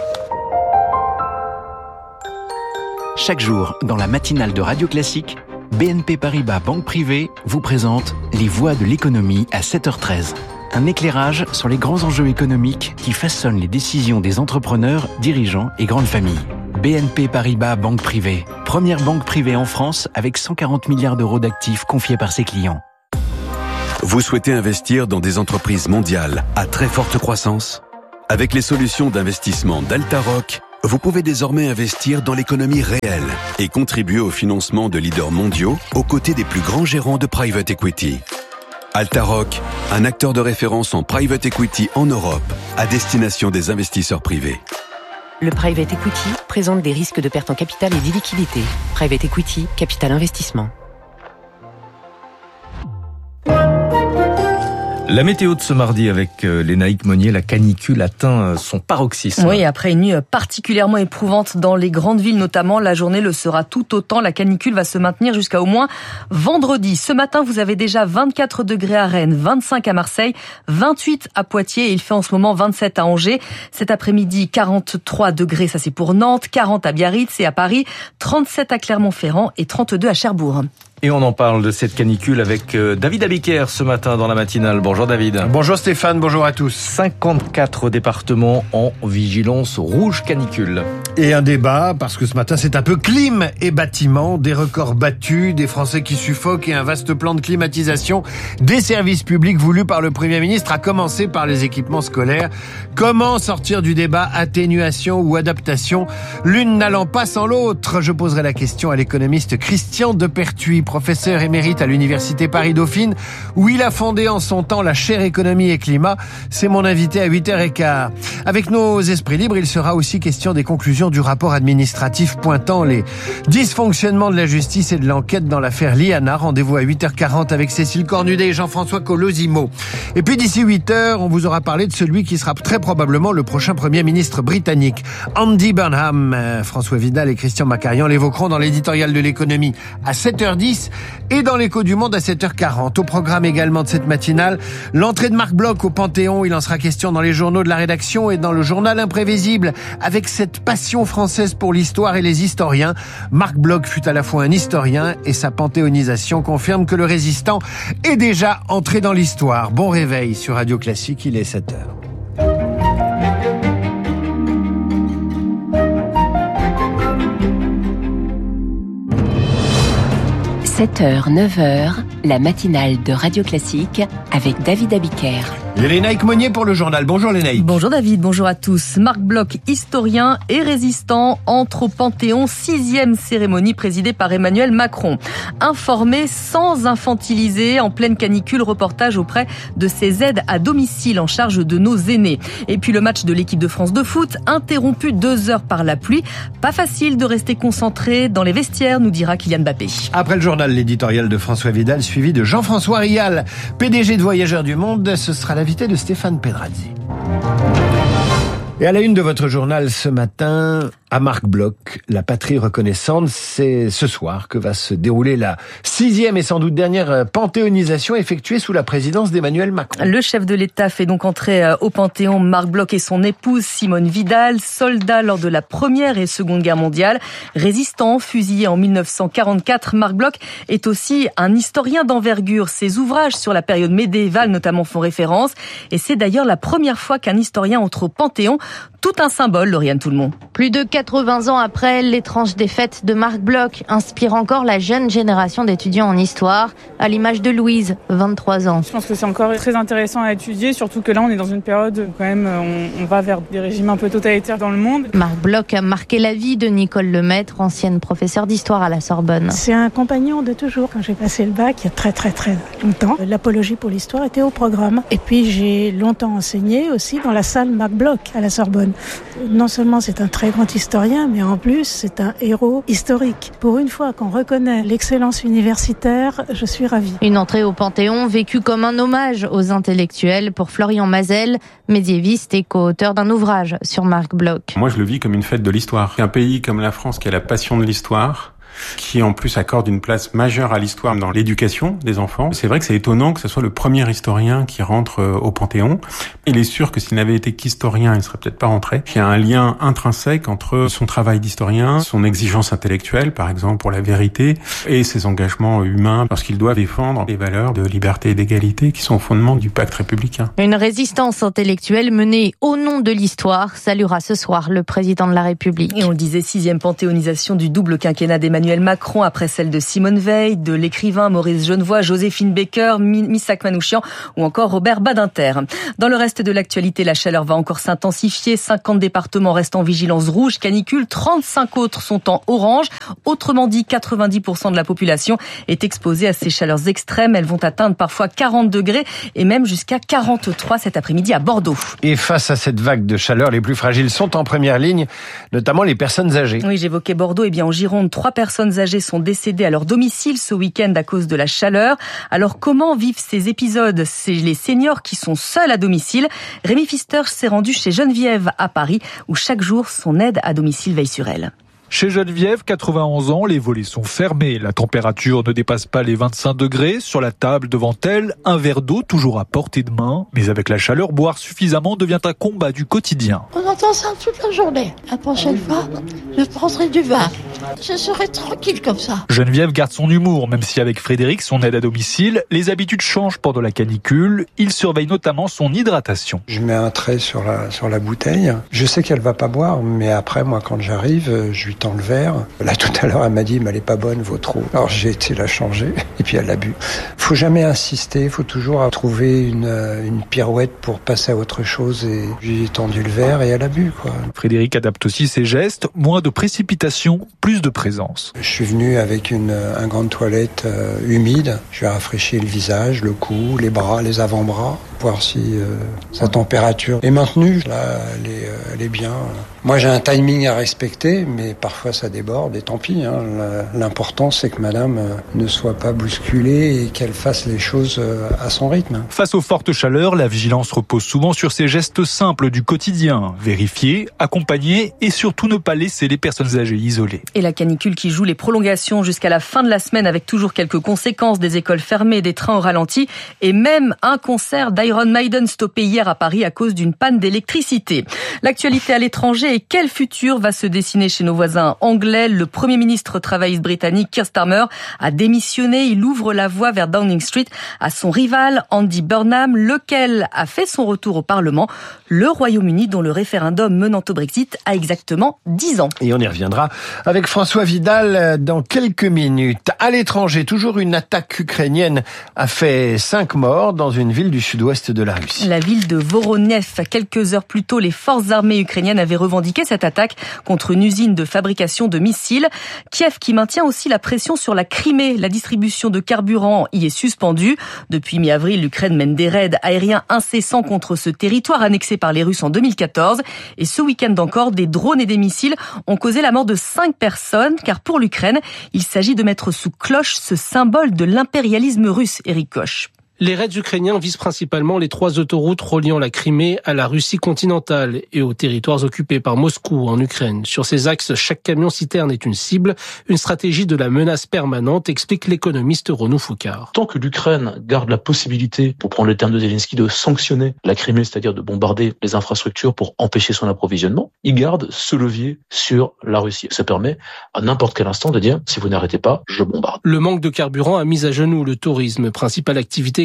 Chaque jour, dans la matinale de Radio Classique, B N P Paribas Banque Privée vous présente Les Voix de l'économie à sept heures treize. Un éclairage sur les grands enjeux économiques qui façonnent les décisions des entrepreneurs, dirigeants et grandes familles. B N P Paribas Banque Privée, première banque privée en France avec cent quarante milliards d'euros d'actifs confiés par ses clients. Vous souhaitez investir dans des entreprises mondiales à très forte croissance ? Avec les solutions d'investissement d'Altaroc, vous pouvez désormais investir dans l'économie réelle et contribuer au financement de leaders mondiaux aux côtés des plus grands gérants de private equity. Altaroc, un acteur de référence en private equity en Europe, à destination des investisseurs privés. Le private equity présente des risques de perte en capital et d'illiquidité. Private equity, capital investissement. La météo de ce mardi avec Lénaïque Monnier, la canicule atteint son paroxysme. Oui, après une nuit particulièrement éprouvante dans les grandes villes notamment, la journée le sera tout autant. La canicule va se maintenir jusqu'à au moins vendredi. Ce matin, vous avez déjà vingt-quatre degrés à Rennes, vingt-cinq à Marseille, vingt-huit à Poitiers et il fait en ce moment vingt-sept à Angers. Cet après-midi, quarante-trois degrés, ça c'est pour Nantes, quarante à Biarritz et à Paris, trente-sept à Clermont-Ferrand et trente-deux à Cherbourg. Et on en parle de cette canicule avec David Abiker ce matin dans la matinale. Bonjour David. Bonjour Stéphane, bonjour à tous. cinquante-quatre départements en vigilance rouge canicule. Et un débat, parce que ce matin c'est un peu clim et bâtiment, des records battus, des Français qui suffoquent et un vaste plan de climatisation des services publics voulus par le Premier ministre, à commencer par les équipements scolaires. Comment sortir du débat atténuation ou adaptation, l'une n'allant pas sans l'autre? Je poserai la question à l'économiste Christian Depertuis, professeur émérite à l'université Paris-Dauphine, où il a fondé en son temps la chaire économie et climat. C'est mon invité à huit heures quinze. Avec nos esprits libres, il sera aussi question des conclusions du rapport administratif pointant les dysfonctionnements de la justice et de l'enquête dans l'affaire Liana. Rendez-vous à huit heures quarante avec Cécile Cornudet et Jean-François Colosimo. Et puis d'ici huit heures, on vous aura parlé de celui qui sera très probablement le prochain Premier ministre britannique, Andy Burnham. François Vidal et Christian Macarian l'évoqueront dans l'éditorial de l'économie à sept heures dix et dans l'écho du monde à sept heures quarante. Au programme également de cette matinale, l'entrée de Marc Bloch au Panthéon. Il en sera question dans les journaux de la rédaction et dans le journal imprévisible. Avec cette passion française pour l'histoire et les historiens, Marc Bloch fut à la fois un historien et sa panthéonisation confirme que le résistant est déjà entré dans l'histoire. Bon réveil sur Radio Classique, il est sept heures. sept heures, neuf heures, la matinale de Radio Classique avec David Abiker. Lénaïque Monnier pour le journal. Bonjour Lénaïque. Bonjour David, bonjour à tous. Marc Bloch, historien et résistant, entre au Panthéon, sixième cérémonie présidée par Emmanuel Macron. Informé sans infantiliser, en pleine canicule, reportage auprès de ses aides à domicile en charge de nos aînés. Et puis le match de l'équipe de France de foot, interrompu deux heures par la pluie. Pas facile de rester concentré dans les vestiaires, nous dira Kylian Mbappé. Après le journal, l'éditorial de François Vidal, suivi de Jean-François Rial, P D G de Voyageurs du Monde. Ce sera l'invité de Stéphane Pedrazzi. Et à la une de votre journal ce matin, à Marc Bloch, la patrie reconnaissante, c'est ce soir que va se dérouler la sixième et sans doute dernière panthéonisation effectuée sous la présidence d'Emmanuel Macron. Le chef de l'État fait donc entrer au Panthéon Marc Bloch et son épouse Simone Vidal, soldats lors de la Première et Seconde Guerre mondiale, résistant, fusillé en mille neuf cent quarante-quatre. Marc Bloch est aussi un historien d'envergure. Ses ouvrages sur la période médiévale notamment font référence et c'est d'ailleurs la première fois qu'un historien entre au Panthéon. tout un symbole, Lauriane Tout-le-Monde. Plus de quatre-vingts ans après, l'étrange défaite de Marc Bloch inspire encore la jeune génération d'étudiants en histoire, à l'image de Louise, vingt-trois ans. Je pense que c'est encore très intéressant à étudier, surtout que là on est dans une période où quand même on, on va vers des régimes un peu totalitaires dans le monde. Marc Bloch a marqué la vie de Nicole Lemaître, ancienne professeure d'histoire à la Sorbonne. C'est un compagnon de toujours. Quand j'ai passé le bac, il y a très très très longtemps, l'apologie pour l'histoire était au programme. Et puis j'ai longtemps enseigné aussi dans la salle Marc Bloch à la Sorbonne. Non seulement c'est un très grand historien, mais en plus c'est un héros historique. Pour une fois qu'on reconnaît l'excellence universitaire, je suis ravie. Une entrée au Panthéon vécue comme un hommage aux intellectuels pour Florian Mazel, médiéviste et co-auteur d'un ouvrage sur Marc Bloch. Moi je le vis comme une fête de l'histoire. Un pays comme la France qui a la passion de l'histoire, qui en plus accorde une place majeure à l'histoire dans l'éducation des enfants. C'est vrai que c'est étonnant que ce soit le premier historien qui rentre au Panthéon. Il est sûr que s'il n'avait été qu'historien, il ne serait peut-être pas rentré. Il y a un lien intrinsèque entre son travail d'historien, son exigence intellectuelle, par exemple pour la vérité, et ses engagements humains, parce qu'il doit défendre les valeurs de liberté et d'égalité qui sont au fondement du pacte républicain. Une résistance intellectuelle menée au nom de l'histoire saluera ce soir le président de la République. Et on le disait, sixième panthéonisation du double quinquennat d'Emmanuel Macron après celle de Simone Veil, de l'écrivain Maurice Genevoix, Joséphine Baker, Missak Manouchian ou encore Robert Badinter. Dans le reste de l'actualité, la chaleur va encore s'intensifier. cinquante départements restent en vigilance rouge, canicule, trente-cinq autres sont en orange. Autrement dit, quatre-vingt-dix pour cent de la population est exposée à ces chaleurs extrêmes. Elles vont atteindre parfois quarante degrés et même jusqu'à quarante-trois cet après-midi à Bordeaux. Et face à cette vague de chaleur, les plus fragiles sont en première ligne, notamment les personnes âgées. Oui, j'évoquais Bordeaux. Eh bien, en Gironde, trois personnes âgées sont décédées à leur domicile ce week-end à cause de la chaleur. Alors, comment vivent ces épisodes? C'est les seniors qui sont seuls à domicile. Rémi Pfister s'est rendu chez Geneviève à Paris, où chaque jour, son aide à domicile veille sur elle. Chez Geneviève, quatre-vingt-onze ans, les volets sont fermés. La température ne dépasse pas les vingt-cinq degrés. Sur la table, devant elle, un verre d'eau toujours à portée de main. Mais avec la chaleur, boire suffisamment devient un combat du quotidien. On entend ça toute la journée. La prochaine fois, je prendrai du vin. Je serai tranquille comme ça. Geneviève garde son humour, même si avec Frédéric, son aide à domicile, les habitudes changent pendant la canicule. Il surveille notamment son hydratation. Je mets un trait sur la, sur la bouteille. Je sais qu'elle va pas boire, mais après, moi, quand j'arrive, je lui tends le verre. Là, tout à l'heure, elle m'a dit, mais elle est pas bonne, votre eau. Alors, j'ai été la changer, et puis elle l'a bu. Faut jamais insister, faut toujours trouver une, une pirouette pour passer à autre chose, et j'ai tendu le verre, et elle a bu, quoi. Frédéric adapte aussi ses gestes, moins de précipitation, plus de présence. Je suis venu avec une, un gant de toilette euh, humide. Je lui ai rafraîchi le visage, le cou, les bras, les avant-bras, voir si euh, sa température est maintenue. Là, elle est, euh, elle est bien. Moi, j'ai un timing à respecter, mais parfois ça déborde, et tant pis. Hein. L'important, c'est que madame euh, ne soit pas bousculée et qu'elle fasse les choses euh, à son rythme. Face aux fortes chaleurs, la vigilance repose souvent sur ces gestes simples du quotidien. Vérifier, accompagner et surtout ne pas laisser les personnes âgées isolées. Et la canicule qui joue les prolongations jusqu'à la fin de la semaine avec toujours quelques conséquences, des écoles fermées, des trains au ralenti et même un concert d'Iron Maiden stoppé hier à Paris à cause d'une panne d'électricité. L'actualité à l'étranger et quel futur va se dessiner chez nos voisins anglais? Le Premier ministre travailliste britannique Keir Starmer a démissionné. Il ouvre la voie vers Downing Street à son rival Andy Burnham, lequel a fait son retour au Parlement. Le Royaume-Uni, dont le référendum menant au Brexit a exactement dix ans. Et on y reviendra avec François Vidal dans quelques minutes. À l'étranger, toujours une attaque ukrainienne a fait cinq morts dans une ville du sud-ouest de la Russie. La ville de Voronev. Quelques heures plus tôt, les forces armées ukrainiennes avaient revendiqué cette attaque contre une usine de fabrication de missiles. Kiev qui maintient aussi la pression sur la Crimée. La distribution de carburant y est suspendue. Depuis mi-avril, l'Ukraine mène des raids aériens incessants contre ce territoire annexé par les Russes en deux mille quatorze. Et ce week-end encore, des drones et des missiles ont causé la mort de cinq personnes. Car pour l'Ukraine, il s'agit de mettre sous cloche ce symbole de l'impérialisme russe, Éric Koch. Les raids ukrainiens visent principalement les trois autoroutes reliant la Crimée à la Russie continentale et aux territoires occupés par Moscou en Ukraine. Sur ces axes, chaque camion-citerne est une cible, une stratégie de la menace permanente, explique l'économiste Renaud Foucard. Tant que l'Ukraine garde la possibilité, pour prendre le terme de Zelensky, de sanctionner la Crimée, c'est-à-dire de bombarder les infrastructures pour empêcher son approvisionnement, il garde ce levier sur la Russie. Ça permet à n'importe quel instant de dire, si vous n'arrêtez pas, je bombarde. Le manque de carburant a mis à genoux le tourisme, principale activité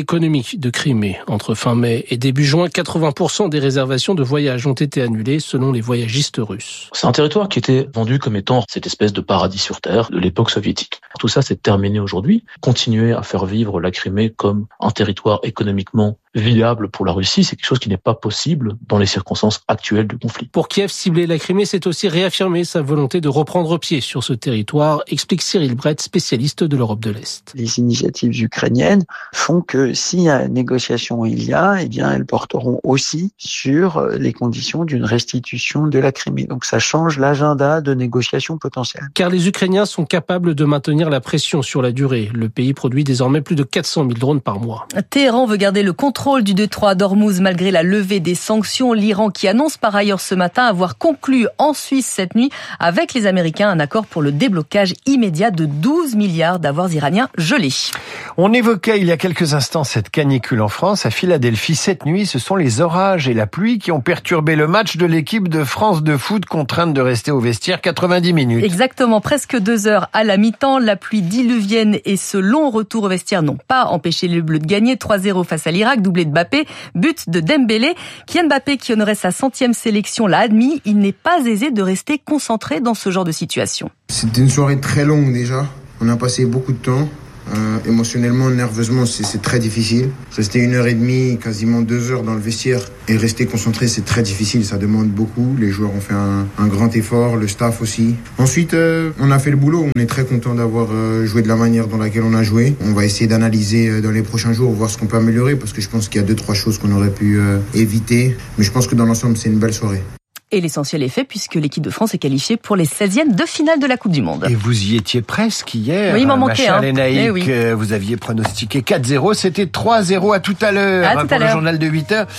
économique de Crimée. Entre fin mai et début juin, quatre-vingts pour cent des réservations de voyage ont été annulées selon les voyagistes russes. C'est un territoire qui était vendu comme étant cette espèce de paradis sur terre de l'époque soviétique. Tout ça, c'est terminé aujourd'hui. Continuer à faire vivre la Crimée comme un territoire économiquement viable pour la Russie, c'est quelque chose qui n'est pas possible dans les circonstances actuelles du conflit. Pour Kiev, cibler la Crimée, c'est aussi réaffirmer sa volonté de reprendre pied sur ce territoire, explique Cyril Brett, spécialiste de l'Europe de l'Est. Les initiatives ukrainiennes font que s'il y a négociation il y a, eh bien, elles porteront aussi sur les conditions d'une restitution de la Crimée. Donc ça change l'agenda de négociation potentielle. Car les Ukrainiens sont capables de maintenir la pression sur la durée. Le pays produit désormais plus de quatre cent mille drones par mois. Téhéran veut garder le contrôle du détroit d'Ormuz malgré la levée des sanctions. L'Iran qui annonce par ailleurs ce matin avoir conclu en Suisse cette nuit avec les Américains un accord pour le déblocage immédiat de douze milliards d'avoirs iraniens gelés. On évoquait il y a quelques instants cette canicule en France. À Philadelphie, cette nuit, ce sont les orages et la pluie qui ont perturbé le match de l'équipe de France de foot, contrainte de rester au vestiaire quatre-vingt-dix minutes. Exactement, presque deux heures à la mi-temps. La pluie diluvienne et ce long retour au vestiaire n'ont pas empêché les Bleus de gagner trois zéro face à l'Irak, doublé de Mbappé, but de Dembélé. Kylian Mbappé, qui honorait sa centième sélection, l'a admis, il n'est pas aisé de rester concentré dans ce genre de situation. C'était une soirée très longue déjà. On a passé beaucoup de temps. Euh, émotionnellement, nerveusement, c'est, c'est très difficile. Rester une heure et demie, quasiment deux heures dans le vestiaire et rester concentré, c'est très difficile. Ça demande beaucoup. Les joueurs ont fait un, un grand effort, le staff aussi. Ensuite, euh, on a fait le boulot. On est très content d'avoir euh, joué de la manière dans laquelle on a joué. On va essayer d'analyser euh, dans les prochains jours, voir ce qu'on peut améliorer, parce que je pense qu'il y a deux, trois choses qu'on aurait pu euh, éviter. Mais je pense que dans l'ensemble, c'est une belle soirée. Et l'essentiel est fait puisque l'équipe de France est qualifiée pour les seizièmes de finale de la Coupe du Monde. Et vous y étiez presque hier. Oui, il m'en manquait un. Hein. Eh oui. Vous aviez pronostiqué quatre zéro, c'était trois zéro. À tout à l'heure à tout pour à le l'heure. journal de huit heures.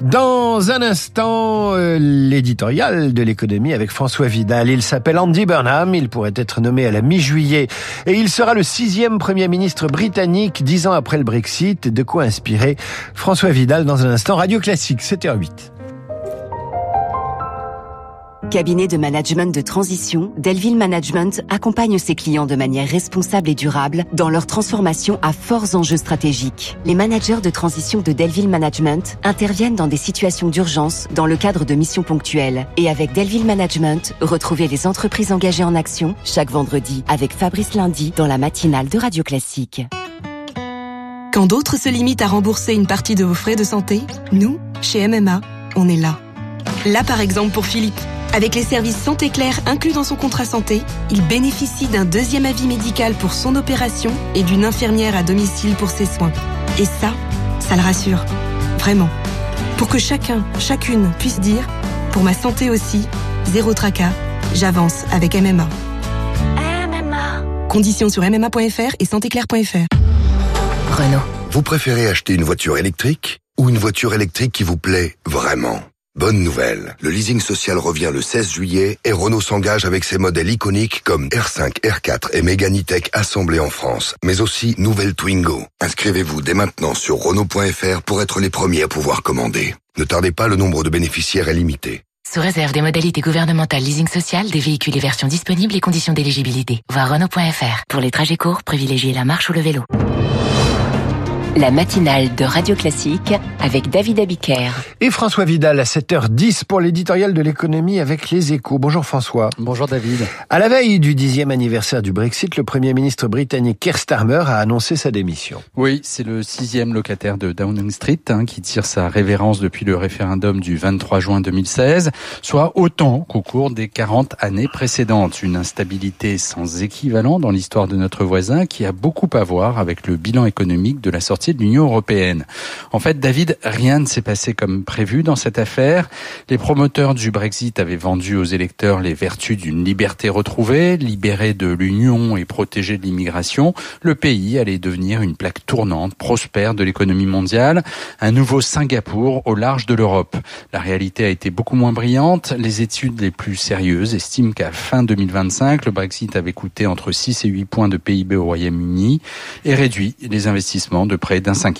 Dans un instant, euh, l'éditorial de l'économie avec François Vidal. Il s'appelle Andy Burnham, il pourrait être nommé à la mi-juillet et il sera le sixième Premier ministre britannique dix ans après le Brexit. De quoi inspirer François Vidal dans un instant. Radio Classique, sept heures huit. Cabinet de management de transition, Delville Management accompagne ses clients de manière responsable et durable dans leur transformation à forts enjeux stratégiques. Les managers de transition de Delville Management interviennent dans des situations d'urgence dans le cadre de missions ponctuelles. Et avec Delville Management, retrouvez les entreprises engagées en action chaque vendredi avec Fabrice Lundi dans la matinale de Radio Classique. Quand d'autres se limitent à rembourser une partie de vos frais de santé, nous, chez M M A, on est là. Là par exemple pour Philippe. Avec les services Santé Claire inclus dans son contrat santé, il bénéficie d'un deuxième avis médical pour son opération et d'une infirmière à domicile pour ses soins. Et ça, ça le rassure. Vraiment. Pour que chacun, chacune puisse dire « Pour ma santé aussi, zéro tracas, j'avance avec M M A ». M M A. Conditions sur m m a point f r et santé claire point f r. Renault. Vous préférez acheter une voiture électrique ou une voiture électrique qui vous plaît vraiment ? Bonne nouvelle, le leasing social revient le seize juillet et Renault s'engage avec ses modèles iconiques comme R cinq, R quatre et Mégane E-Tech assemblés en France, mais aussi nouvelle Twingo. Inscrivez-vous dès maintenant sur Renault point f r pour être les premiers à pouvoir commander. Ne tardez pas, le nombre de bénéficiaires est limité. Sous réserve des modalités gouvernementales leasing social, des véhicules et versions disponibles et conditions d'éligibilité. Voir Renault point f r. Pour les trajets courts, privilégiez la marche ou le vélo. La matinale de Radio Classique avec David Abiker. Et François Vidal à sept heures dix pour l'éditorial de l'économie avec Les Échos. Bonjour François. Bonjour David. À la veille du dixième anniversaire du Brexit, le Premier ministre britannique Keir Starmer a annoncé sa démission. Oui, c'est le sixième locataire de Downing Street hein, qui tire sa révérence depuis le référendum du vingt-trois juin deux mille seize, soit autant qu'au cours des quarante années précédentes. Une instabilité sans équivalent dans l'histoire de notre voisin qui a beaucoup à voir avec le bilan économique de la sortie de l'Union européenne. En fait, David, rien ne s'est passé comme prévu dans cette affaire. Les promoteurs du Brexit avaient vendu aux électeurs les vertus d'une liberté retrouvée, libérée de l'Union et protégée de l'immigration. Le pays allait devenir une plaque tournante, prospère de l'économie mondiale, un nouveau Singapour au large de l'Europe. La réalité a été beaucoup moins brillante. Les études les plus sérieuses estiment qu'à fin deux mille vingt-cinq, le Brexit avait coûté entre six et huit points de P I B au Royaume-Uni et réduit les investissements de près d'un cinquième.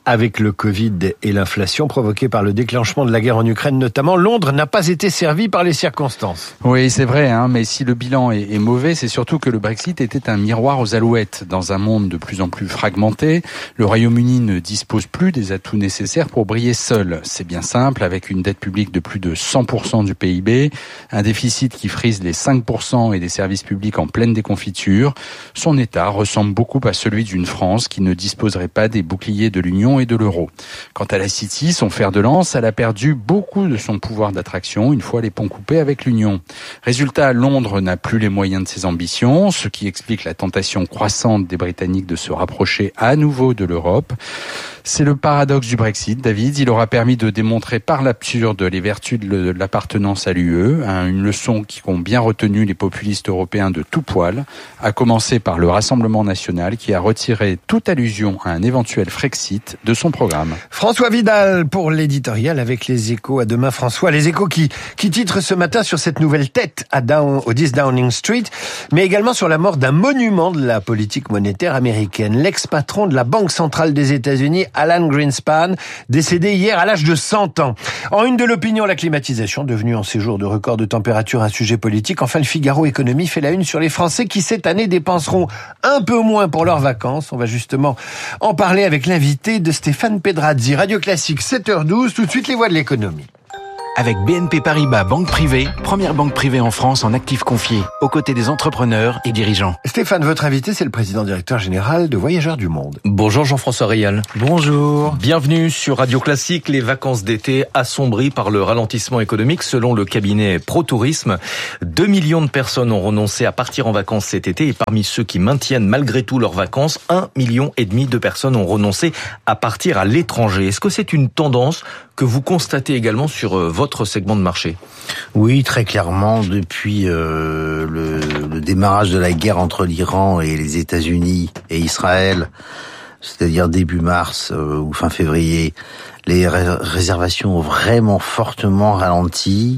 avec le Covid et l'inflation provoquée par le déclenchement de la guerre en Ukraine notamment, Londres n'a pas été servi par les circonstances. Oui, c'est vrai, hein, mais si le bilan est, est mauvais, c'est surtout que le Brexit était un miroir aux alouettes. Dans un monde de plus en plus fragmenté, le Royaume-Uni ne dispose plus des atouts nécessaires pour briller seul. C'est bien simple, avec une dette publique de plus de cent pour cent du P I B, un déficit qui frise les cinq pour cent et des services publics en pleine déconfiture, son État ressemble beaucoup à celui d'une France qui ne disposerait pas des boucliers de l'Union et de l'euro. Quant à la City, son fer de lance, elle a perdu beaucoup de son pouvoir d'attraction une fois les ponts coupés avec l'Union. Résultat, Londres n'a plus les moyens de ses ambitions, ce qui explique la tentation croissante des Britanniques de se rapprocher à nouveau de l'Europe. C'est le paradoxe du Brexit, David. Il aura permis de démontrer par l'absurde les vertus de l'appartenance à l'U E, une leçon qui ont bien retenu les populistes européens de tout poil, à commencer par le Rassemblement national qui a retiré toute allusion à un éventuel Frexit de son programme. François Vidal pour l'éditorial avec les Échos. À demain François. Les Échos qui, qui titrent ce matin sur cette nouvelle tête à Down, au dix Downing Street, mais également sur la mort d'un monument de la politique monétaire américaine. L'ex-patron de la Banque centrale des États-Unis, Alan Greenspan, décédé hier à l'âge de cent ans. En une de l'opinion, la climatisation, devenue en ces jours de record de température un sujet politique. Enfin, le Figaro Économie fait la une sur les Français qui, cette année, dépenseront un peu moins pour leurs vacances. On va justement en parler avec l'invité de Stéphane Pedrazzi. Radio Classique, sept heures douze, tout de suite les voix de l'économie. Avec B N P Paribas Banque Privée, première banque privée en France en actifs confiés, aux côtés des entrepreneurs et dirigeants. Stéphane, votre invité, c'est le président directeur général de Voyageurs du Monde. Bonjour Jean-François Rial. Bonjour. Bienvenue sur Radio Classique. Les vacances d'été assombries par le ralentissement économique selon le cabinet ProTourisme. Deux millions de personnes ont renoncé à partir en vacances cet été et parmi ceux qui maintiennent malgré tout leurs vacances, un million et demi de personnes ont renoncé à partir à l'étranger. Est-ce que c'est une tendance que vous constatez également sur votre segment de marché? Oui, très clairement, depuis euh, le, le démarrage de la guerre entre l'Iran et les États-Unis et Israël, c'est-à-dire début mars euh, ou fin février, les ré- réservations ont vraiment fortement ralenti.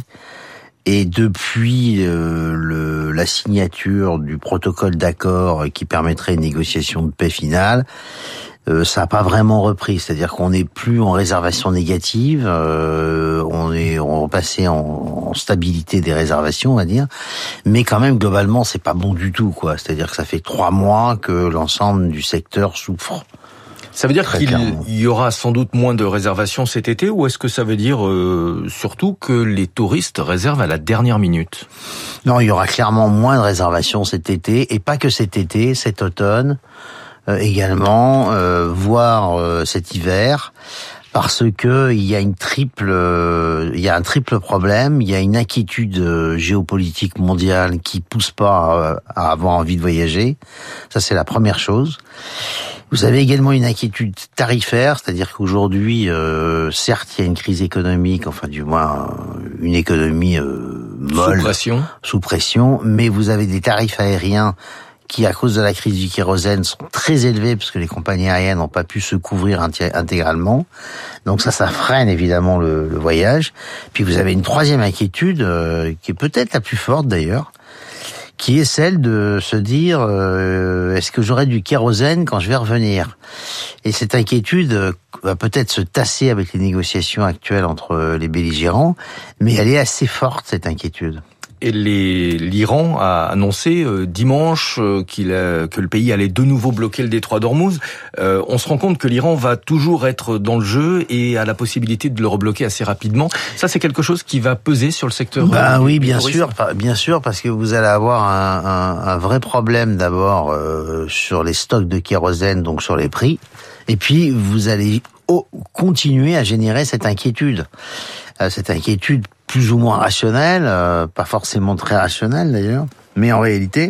Et depuis euh, le, la signature du protocole d'accord qui permettrait une négociation de paix finale, Euh, ça n'a pas vraiment repris, c'est-à-dire qu'on n'est plus en réservation négative, euh, on est on est repassé en, en stabilité des réservations, on va dire, mais quand même globalement c'est pas bon du tout, quoi. C'est-à-dire que ça fait trois mois que l'ensemble du secteur souffre. Ça veut dire Très qu'il clairement. y aura sans doute moins de réservations cet été, ou est-ce que ça veut dire euh, surtout que les touristes réservent à la dernière minute? Non, il y aura clairement moins de réservations cet été, et pas que cet été, cet automne. Euh, également, euh, voire euh, cet hiver, parce que il y a une triple, euh, il y a un triple problème. Il y a une inquiétude euh, géopolitique mondiale qui pousse pas à, à avoir envie de voyager. Ça, c'est la première chose. Vous avez également une inquiétude tarifaire, c'est-à-dire qu'aujourd'hui, euh, certes, il y a une crise économique, enfin du moins une économie euh, molle, sous pression, sous pression, mais vous avez des tarifs aériens qui, à cause de la crise du kérosène, sont très élevés parce que les compagnies aériennes n'ont pas pu se couvrir intégralement. Donc ça, ça freine évidemment le, le voyage. Puis vous avez une troisième inquiétude, euh, qui est peut-être la plus forte d'ailleurs, qui est celle de se dire euh, est-ce que j'aurai du kérosène quand je vais revenir? Et cette inquiétude euh, va peut-être se tasser avec les négociations actuelles entre les belligérants, mais elle est assez forte, cette inquiétude. Et les, l'Iran a annoncé euh, dimanche euh, qu'il a, que le pays allait de nouveau bloquer le détroit d'Ormuz. Euh, on se rend compte que l'Iran va toujours être dans le jeu et a la possibilité de le rebloquer assez rapidement. Ça, c'est quelque chose qui va peser sur le secteur. Ben euh, oui, bien sûr, bien sûr, parce que vous allez avoir un, un, un vrai problème d'abord euh, sur les stocks de kérosène, donc sur les prix, et puis vous allez oh, continuer à générer cette inquiétude, euh, cette inquiétude plus ou moins rationnelle, euh, pas forcément très rationnelle d'ailleurs, mais en réalité,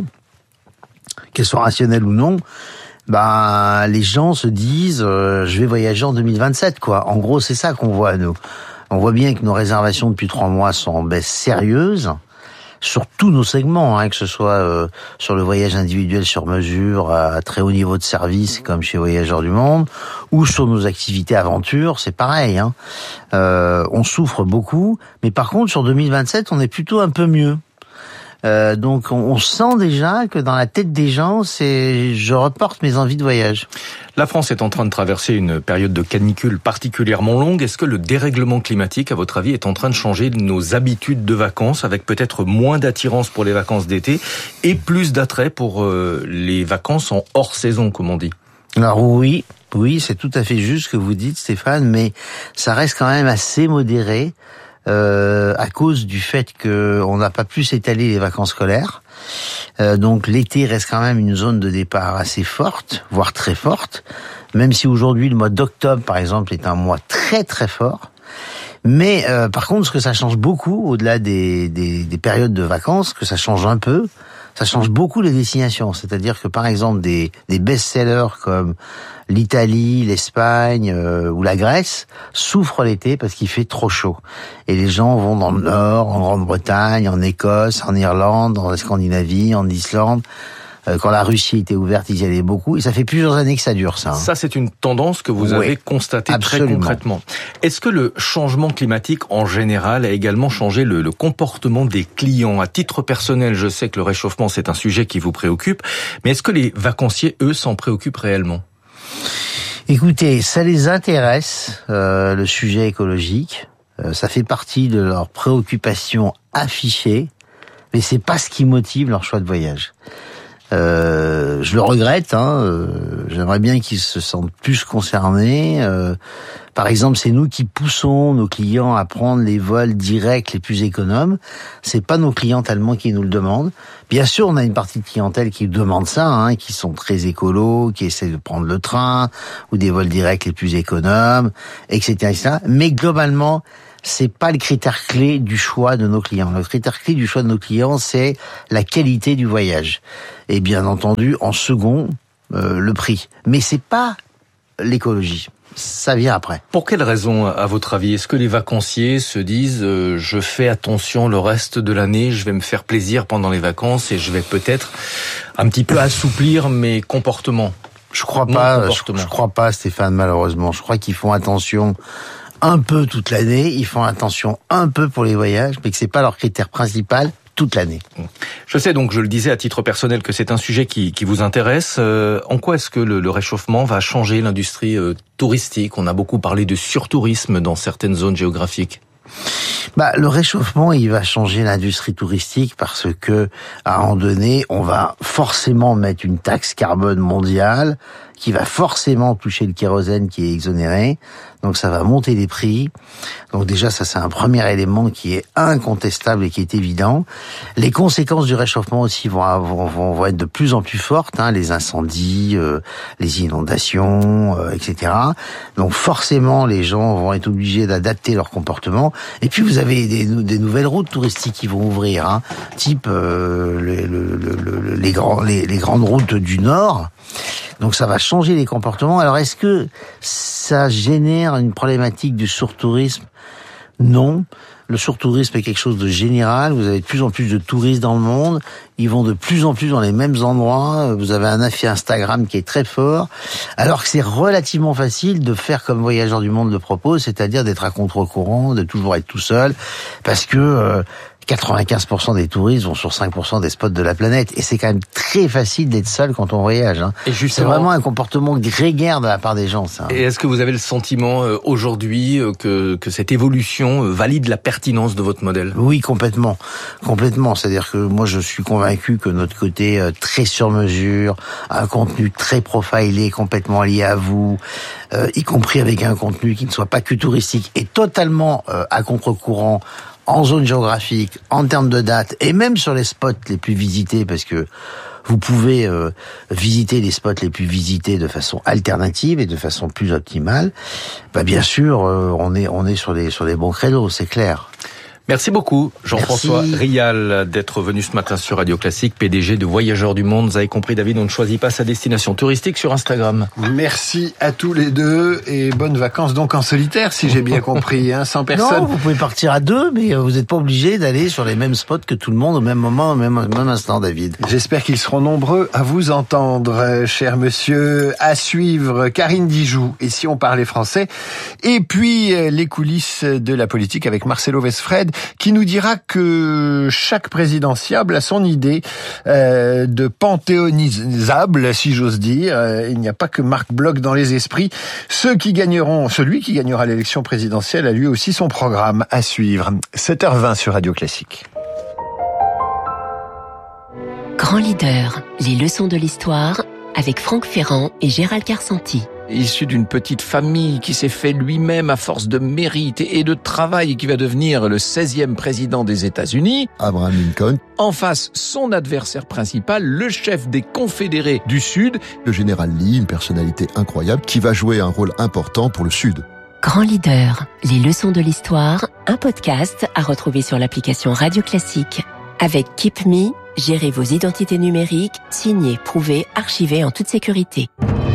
qu'elle soit rationnelle ou non, bah les gens se disent euh, je vais voyager en deux mille vingt-sept, quoi. En gros, c'est ça qu'on voit, nous. On voit bien que nos réservations depuis trois mois sont en baisse sérieuse sur tous nos segments, hein, que ce soit euh, sur le voyage individuel sur mesure à très haut niveau de service comme chez Voyageurs du Monde, ou sur nos activités aventure, c'est pareil. Hein. Euh, on souffre beaucoup, mais par contre sur deux mille vingt-sept, on est plutôt un peu mieux. Euh, donc on, on sent déjà que dans la tête des gens, c'est je reporte mes envies de voyage. La France est en train de traverser une période de canicule particulièrement longue. Est-ce que le dérèglement climatique, à votre avis, est en train de changer nos habitudes de vacances, avec peut-être moins d'attirance pour les vacances d'été et plus d'attrait pour euh, les vacances en hors saison, comme on dit? Alors oui, oui, c'est tout à fait juste ce que vous dites, Stéphane, mais ça reste quand même assez modéré. Euh, à cause du fait que on n'a pas pu s'étaler les vacances scolaires. Euh, donc l'été reste quand même une zone de départ assez forte, voire très forte, même si aujourd'hui le mois d'octobre, par exemple, est un mois très très fort. Mais euh, par contre, ce que ça change beaucoup, au-delà des, des, des périodes de vacances, que ça change un peu, ça change beaucoup les destinations. C'est-à-dire que par exemple des, des best-sellers comme l'Italie, l'Espagne euh, ou la Grèce souffrent l'été parce qu'il fait trop chaud. Et les gens vont dans le nord, en Grande-Bretagne, en Écosse, en Irlande, en Scandinavie, en Islande. Euh, quand la Russie était ouverte, ils y allaient beaucoup. Et ça fait plusieurs années que ça dure, ça. Hein. Ça, c'est une tendance que vous oui, avez constatée absolument. Très concrètement. Est-ce que le changement climatique en général a également changé le, le comportement des clients? À titre personnel, je sais que le réchauffement, c'est un sujet qui vous préoccupe. Mais est-ce que les vacanciers, eux, s'en préoccupent réellement? Écoutez, ça les intéresse, euh, le sujet écologique. Euh, ça fait partie de leurs préoccupations affichées, mais c'est pas ce qui motive leur choix de voyage. Euh, je le regrette, hein, euh, j'aimerais bien qu'ils se sentent plus concernés. Euh, par exemple, c'est nous qui poussons nos clients à prendre les vols directs les plus économes. C'est pas nos clients tellement qui nous le demandent. Bien sûr, on a une partie de clientèle qui demande ça, hein, qui sont très écolos, qui essaient de prendre le train ou des vols directs les plus économes, et cetera, et cetera. Mais globalement, c'est pas le critère clé du choix de nos clients. Le critère clé du choix de nos clients, c'est la qualité du voyage. Et bien entendu, en second, euh, le prix. Mais c'est pas l'écologie. Ça vient après. Pour quelle raison, à votre avis? Est-ce que les vacanciers se disent euh, je fais attention le reste de l'année, je vais me faire plaisir pendant les vacances et je vais peut-être un petit peu assouplir mes comportements? Je crois pas, je, je crois pas, Stéphane, malheureusement. Je crois qu'ils font attention un peu toute l'année, ils font attention un peu pour les voyages, mais que c'est pas leur critère principal toute l'année. Je sais donc, je le disais à titre personnel, que c'est un sujet qui, qui vous intéresse. Euh, en quoi est-ce que le, le réchauffement va changer l'industrie euh, touristique? On a beaucoup parlé de surtourisme dans certaines zones géographiques. Bah, le réchauffement, il va changer l'industrie touristique parce que, à un moment donné, on va forcément mettre une taxe carbone mondiale qui va forcément toucher le kérosène qui est exonéré. Donc ça va monter les prix. Donc déjà, ça c'est un premier élément qui est incontestable et qui est évident. Les conséquences du réchauffement aussi vont, vont, vont être de plus en plus fortes, hein, les incendies, euh, les inondations, euh, et cetera. Donc forcément, les gens vont être obligés d'adapter leur comportement. Et puis vous avez des, des nouvelles routes touristiques qui vont ouvrir, hein, type euh, le, le, le, le, les, grands, les, les grandes routes du Nord. Donc ça va changer les comportements. Alors est-ce que ça génère une problématique du surtourisme? Non. Le surtourisme est quelque chose de général. Vous avez de plus en plus de touristes dans le monde. Ils vont de plus en plus dans les mêmes endroits. Vous avez un effet Instagram qui est très fort. Alors que c'est relativement facile de faire comme Voyageurs du Monde le propose, c'est-à-dire d'être à contre-courant, de toujours être tout seul. Parce que euh, quatre-vingt-quinze pour cent des touristes vont sur cinq pour cent des spots de la planète. Et c'est quand même très facile d'être seul quand on voyage. Hein. Et justement, c'est vraiment un comportement grégaire de la part des gens, ça. Et est-ce que vous avez le sentiment euh, aujourd'hui euh, que, que cette évolution euh, valide la pertinence de votre modèle? Oui, complètement. Complètement. C'est-à-dire que moi, je suis convaincu que notre côté euh, très sur mesure, un contenu très profilé, complètement lié à vous, euh, y compris avec un contenu qui ne soit pas que touristique, et totalement euh, à contre-courant, en zone géographique, en termes de date, et même sur les spots les plus visités, parce que vous pouvez euh, visiter les spots les plus visités de façon alternative et de façon plus optimale. Bah bien sûr, euh, on est on est sur des sur des bons créneaux, c'est clair. Merci beaucoup, Jean-François Rial, d'être venu ce matin sur Radio Classique, P D G de Voyageurs du Monde. Vous avez compris, David, on ne choisit pas sa destination touristique sur Instagram. Merci à tous les deux et bonnes vacances donc en solitaire, si j'ai bien compris, hein, sans personne. Non, vous pouvez partir à deux, mais vous n'êtes pas obligé d'aller sur les mêmes spots que tout le monde au même moment, au même, au même instant, David. J'espère qu'ils seront nombreux à vous entendre, cher monsieur. À suivre, Karine Dijoux, et si on parlait français. Et puis, les coulisses de la politique avec Marcelo Vesfred. qui nous dira que chaque présidentiable a son idée euh, de panthéonisable, si j'ose dire. Euh, il n'y a pas que Marc Bloch dans les esprits. Ceux qui gagneront, celui qui gagnera l'élection présidentielle a lui aussi son programme à suivre. sept heures vingt sur Radio Classique. Grand leader, les leçons de l'histoire avec Franck Ferrand et Gérald Carsanti. Issu d'une petite famille qui s'est fait lui-même à force de mérite et de travail et qui va devenir le seizième président des États-Unis, Abraham Lincoln. En face, son adversaire principal, le chef des Confédérés du Sud, le général Lee, une personnalité incroyable qui va jouer un rôle important pour le Sud. Grand leader, les leçons de l'histoire, un podcast à retrouver sur l'application Radio Classique. Avec Keep Me, gérez vos identités numériques, signez, prouvez, archivez en toute sécurité.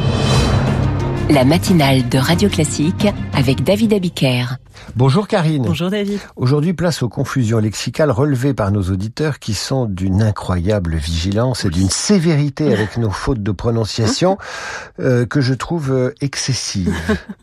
La matinale de Radio Classique avec David Abiker. Bonjour Karine. Bonjour David. Aujourd'hui, place aux confusions lexicales relevées par nos auditeurs qui sont d'une incroyable vigilance et d'une sévérité avec nos fautes de prononciation euh, que je trouve euh, excessives.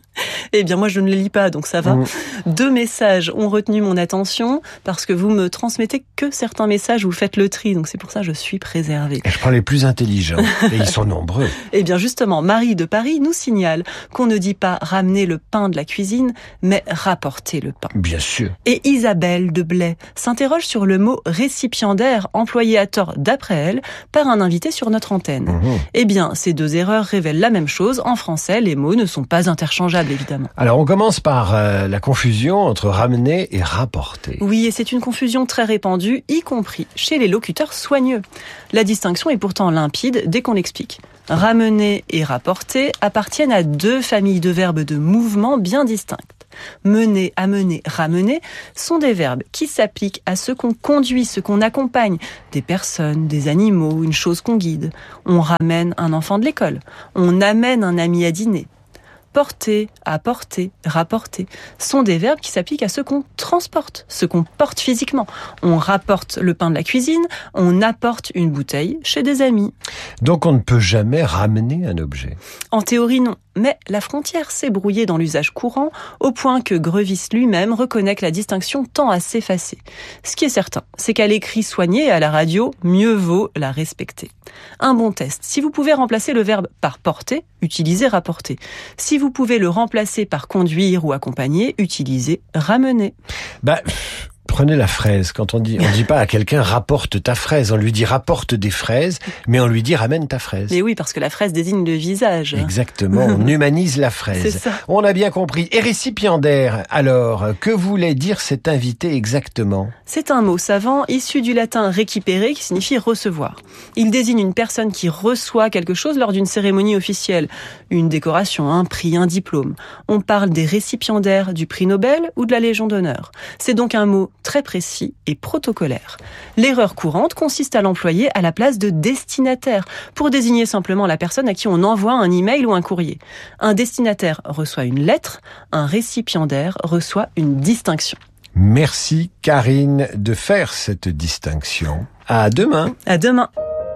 Eh bien, moi, je ne les lis pas, donc ça va. Mmh. Deux messages ont retenu mon attention parce que vous me transmettez que certains messages, vous faites le tri, donc c'est pour ça que je suis préservée. Et je prends les plus intelligents, et ils sont nombreux. Eh bien, justement, Marie de Paris nous signale qu'on ne dit pas ramener le pain de la cuisine, mais rapporter le pain. Bien sûr. Et Isabelle de Blais s'interroge sur le mot récipiendaire, employé à tort, d'après elle, par un invité sur notre antenne. Mmh. Eh bien, ces deux erreurs révèlent la même chose. En français, les mots ne sont pas interchangeables, évidemment. Alors, on commence par euh, la confusion entre ramener et rapporter. Oui, et c'est une confusion très répandue, y compris chez les locuteurs soigneux. La distinction est pourtant limpide dès qu'on l'explique. Ramener et rapporter appartiennent à deux familles de verbes de mouvement bien distinctes. Mener, amener, ramener sont des verbes qui s'appliquent à ce qu'on conduit, ce qu'on accompagne, des personnes, des animaux, une chose qu'on guide. On ramène un enfant de l'école, on amène un ami à dîner. Porter, apporter, rapporter sont des verbes qui s'appliquent à ce qu'on transporte, ce qu'on porte physiquement. On rapporte le pain de la cuisine, on apporte une bouteille chez des amis. Donc on ne peut jamais ramener un objet. En théorie, non. Mais la frontière s'est brouillée dans l'usage courant, au point que Grevis lui-même reconnaît que la distinction tend à s'effacer. Ce qui est certain, c'est qu'à l'écrit soigné et à la radio, mieux vaut la respecter. Un bon test. Si vous pouvez remplacer le verbe par porter, utilisez rapporter. Si vous pouvez le remplacer par conduire ou accompagner, utilisez ramener. Bah... Prenez la fraise. Quand on dit, on dit pas à quelqu'un rapporte ta fraise, on lui dit rapporte des fraises, mais on lui dit ramène ta fraise. Mais oui, parce que la fraise désigne le visage. Exactement, on humanise la fraise. C'est ça. On a bien compris. Et récipiendaire, alors, que voulait dire cet invité exactement ? C'est un mot savant issu du latin récipere qui signifie recevoir. Il désigne une personne qui reçoit quelque chose lors d'une cérémonie officielle, une décoration, un prix, un diplôme. On parle des récipiendaires du prix Nobel ou de la Légion d'honneur. C'est donc un mot très précis et protocolaire. L'erreur courante consiste à l'employer à la place de destinataire pour désigner simplement la personne à qui on envoie un email ou un courrier. Un destinataire reçoit une lettre, un récipiendaire reçoit une distinction. Merci Karine de faire cette distinction. À demain. À demain.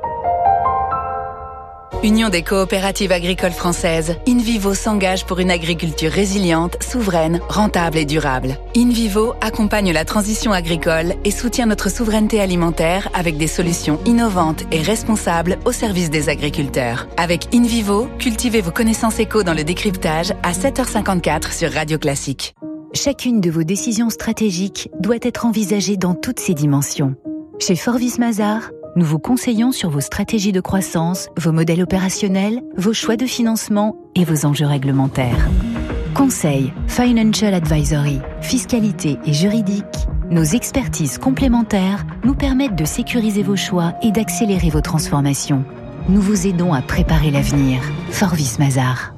Union des coopératives agricoles françaises, InVivo s'engage pour une agriculture résiliente, souveraine, rentable et durable. InVivo accompagne la transition agricole et soutient notre souveraineté alimentaire avec des solutions innovantes et responsables au service des agriculteurs. Avec InVivo, cultivez vos connaissances éco dans le décryptage à sept heures cinquante-quatre sur Radio Classique. Chacune de vos décisions stratégiques doit être envisagée dans toutes ses dimensions. Chez Forvis Mazars, nous vous conseillons sur vos stratégies de croissance, vos modèles opérationnels, vos choix de financement et vos enjeux réglementaires. Conseil, Financial Advisory, fiscalité et juridique, nos expertises complémentaires nous permettent de sécuriser vos choix et d'accélérer vos transformations. Nous vous aidons à préparer l'avenir. Forvis Mazars.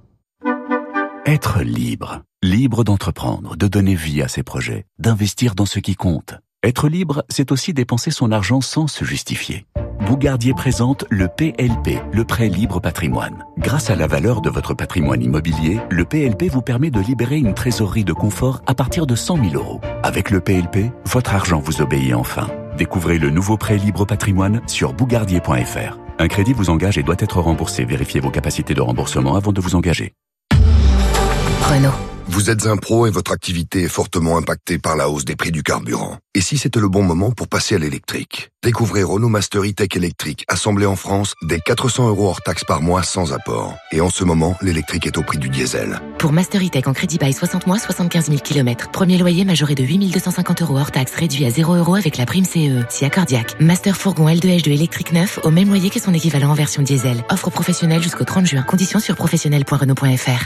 Être libre. Libre d'entreprendre, de donner vie à ses projets, d'investir dans ce qui compte. Être libre, c'est aussi dépenser son argent sans se justifier. Bougardier présente le P L P, le prêt libre patrimoine. Grâce à la valeur de votre patrimoine immobilier, le P L P vous permet de libérer une trésorerie de confort à partir de cent mille euros. Avec le P L P, votre argent vous obéit enfin. Découvrez le nouveau prêt libre patrimoine sur bougardier point f r. Un crédit vous engage et doit être remboursé. Vérifiez vos capacités de remboursement avant de vous engager. Renault. Vous êtes un pro et votre activité est fortement impactée par la hausse des prix du carburant. Et si c'était le bon moment pour passer à l'électrique? Découvrez Renault Master E-Tech électrique, assemblé en France, dès quatre cents euros hors taxe par mois sans apport. Et en ce moment, l'électrique est au prix du diesel. Pour Master E-Tech en crédit bail soixante mois, soixante-quinze mille kilomètres. Premier loyer majoré de huit mille deux cent cinquante euros hors taxe, réduit à zéro euros avec la prime C E. Si accordiaque. Master Fourgon L deux H deux électrique neuf au même loyer que son équivalent en version diesel. Offre professionnelle jusqu'au trente juin. Conditions sur professionnel point renault point f r.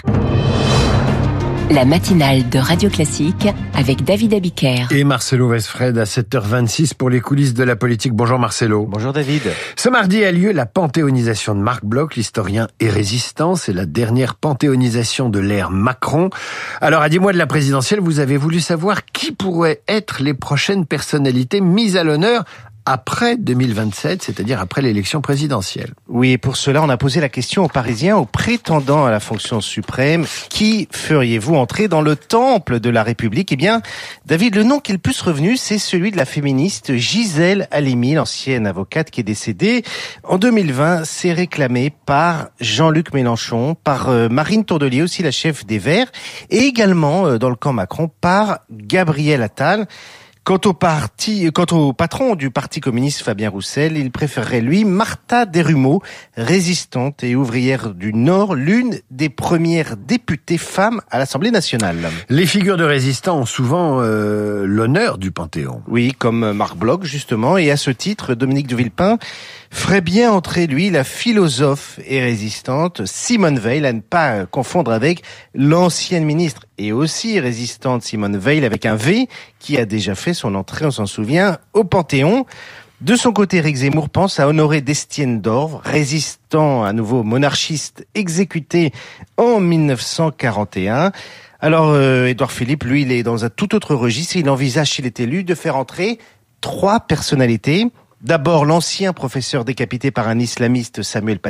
La matinale de Radio Classique avec David Abiker. Et Marcelo Westfred à sept heures vingt-six pour les coulisses de la politique. Bonjour Marcelo. Bonjour David. Ce mardi a lieu la panthéonisation de Marc Bloch, l'historien et résistant. C'est la dernière panthéonisation de l'ère Macron. Alors à dix mois de la présidentielle, vous avez voulu savoir qui pourraient être les prochaines personnalités mises à l'honneur après deux mille vingt-sept, c'est-à-dire après l'élection présidentielle. Oui, et pour cela, on a posé la question aux Parisiens, aux prétendants à la fonction suprême. Qui feriez-vous entrer dans le temple de la République? Eh bien, David, le nom qui est le plus revenu, c'est celui de la féministe Gisèle Halimi, l'ancienne avocate qui est décédée en deux mille vingt. C'est réclamé par Jean-Luc Mélenchon, par euh, Marine Tourdelier, aussi la chef des Verts, et également, euh, dans le camp Macron, par Gabriel Attal. Quant au parti, quant au patron du Parti communiste Fabien Roussel, il préférerait lui Martha Desrumeaux, résistante et ouvrière du Nord, l'une des premières députées femmes à l'Assemblée nationale. Les figures de résistants ont souvent euh, l'honneur du Panthéon. Oui, comme Marc Bloch justement, et à ce titre, Dominique de Villepin ferait bien entrer lui la philosophe et résistante Simone Veil, à ne pas confondre avec l'ancienne ministre et aussi résistante Simone Veil avec un V, qui a déjà fait son entrée, on s'en souvient, au Panthéon. De son côté, Éric Zemmour pense à Honoré d'Estienne d'Orve, résistant à nouveau monarchiste exécuté en mille neuf cent quarante et un. Alors, euh, Édouard Philippe, lui, il est dans un tout autre registre. Il envisage, s'il est élu, de faire entrer trois personnalités. D'abord, l'ancien professeur décapité par un islamiste, Samuel Paty.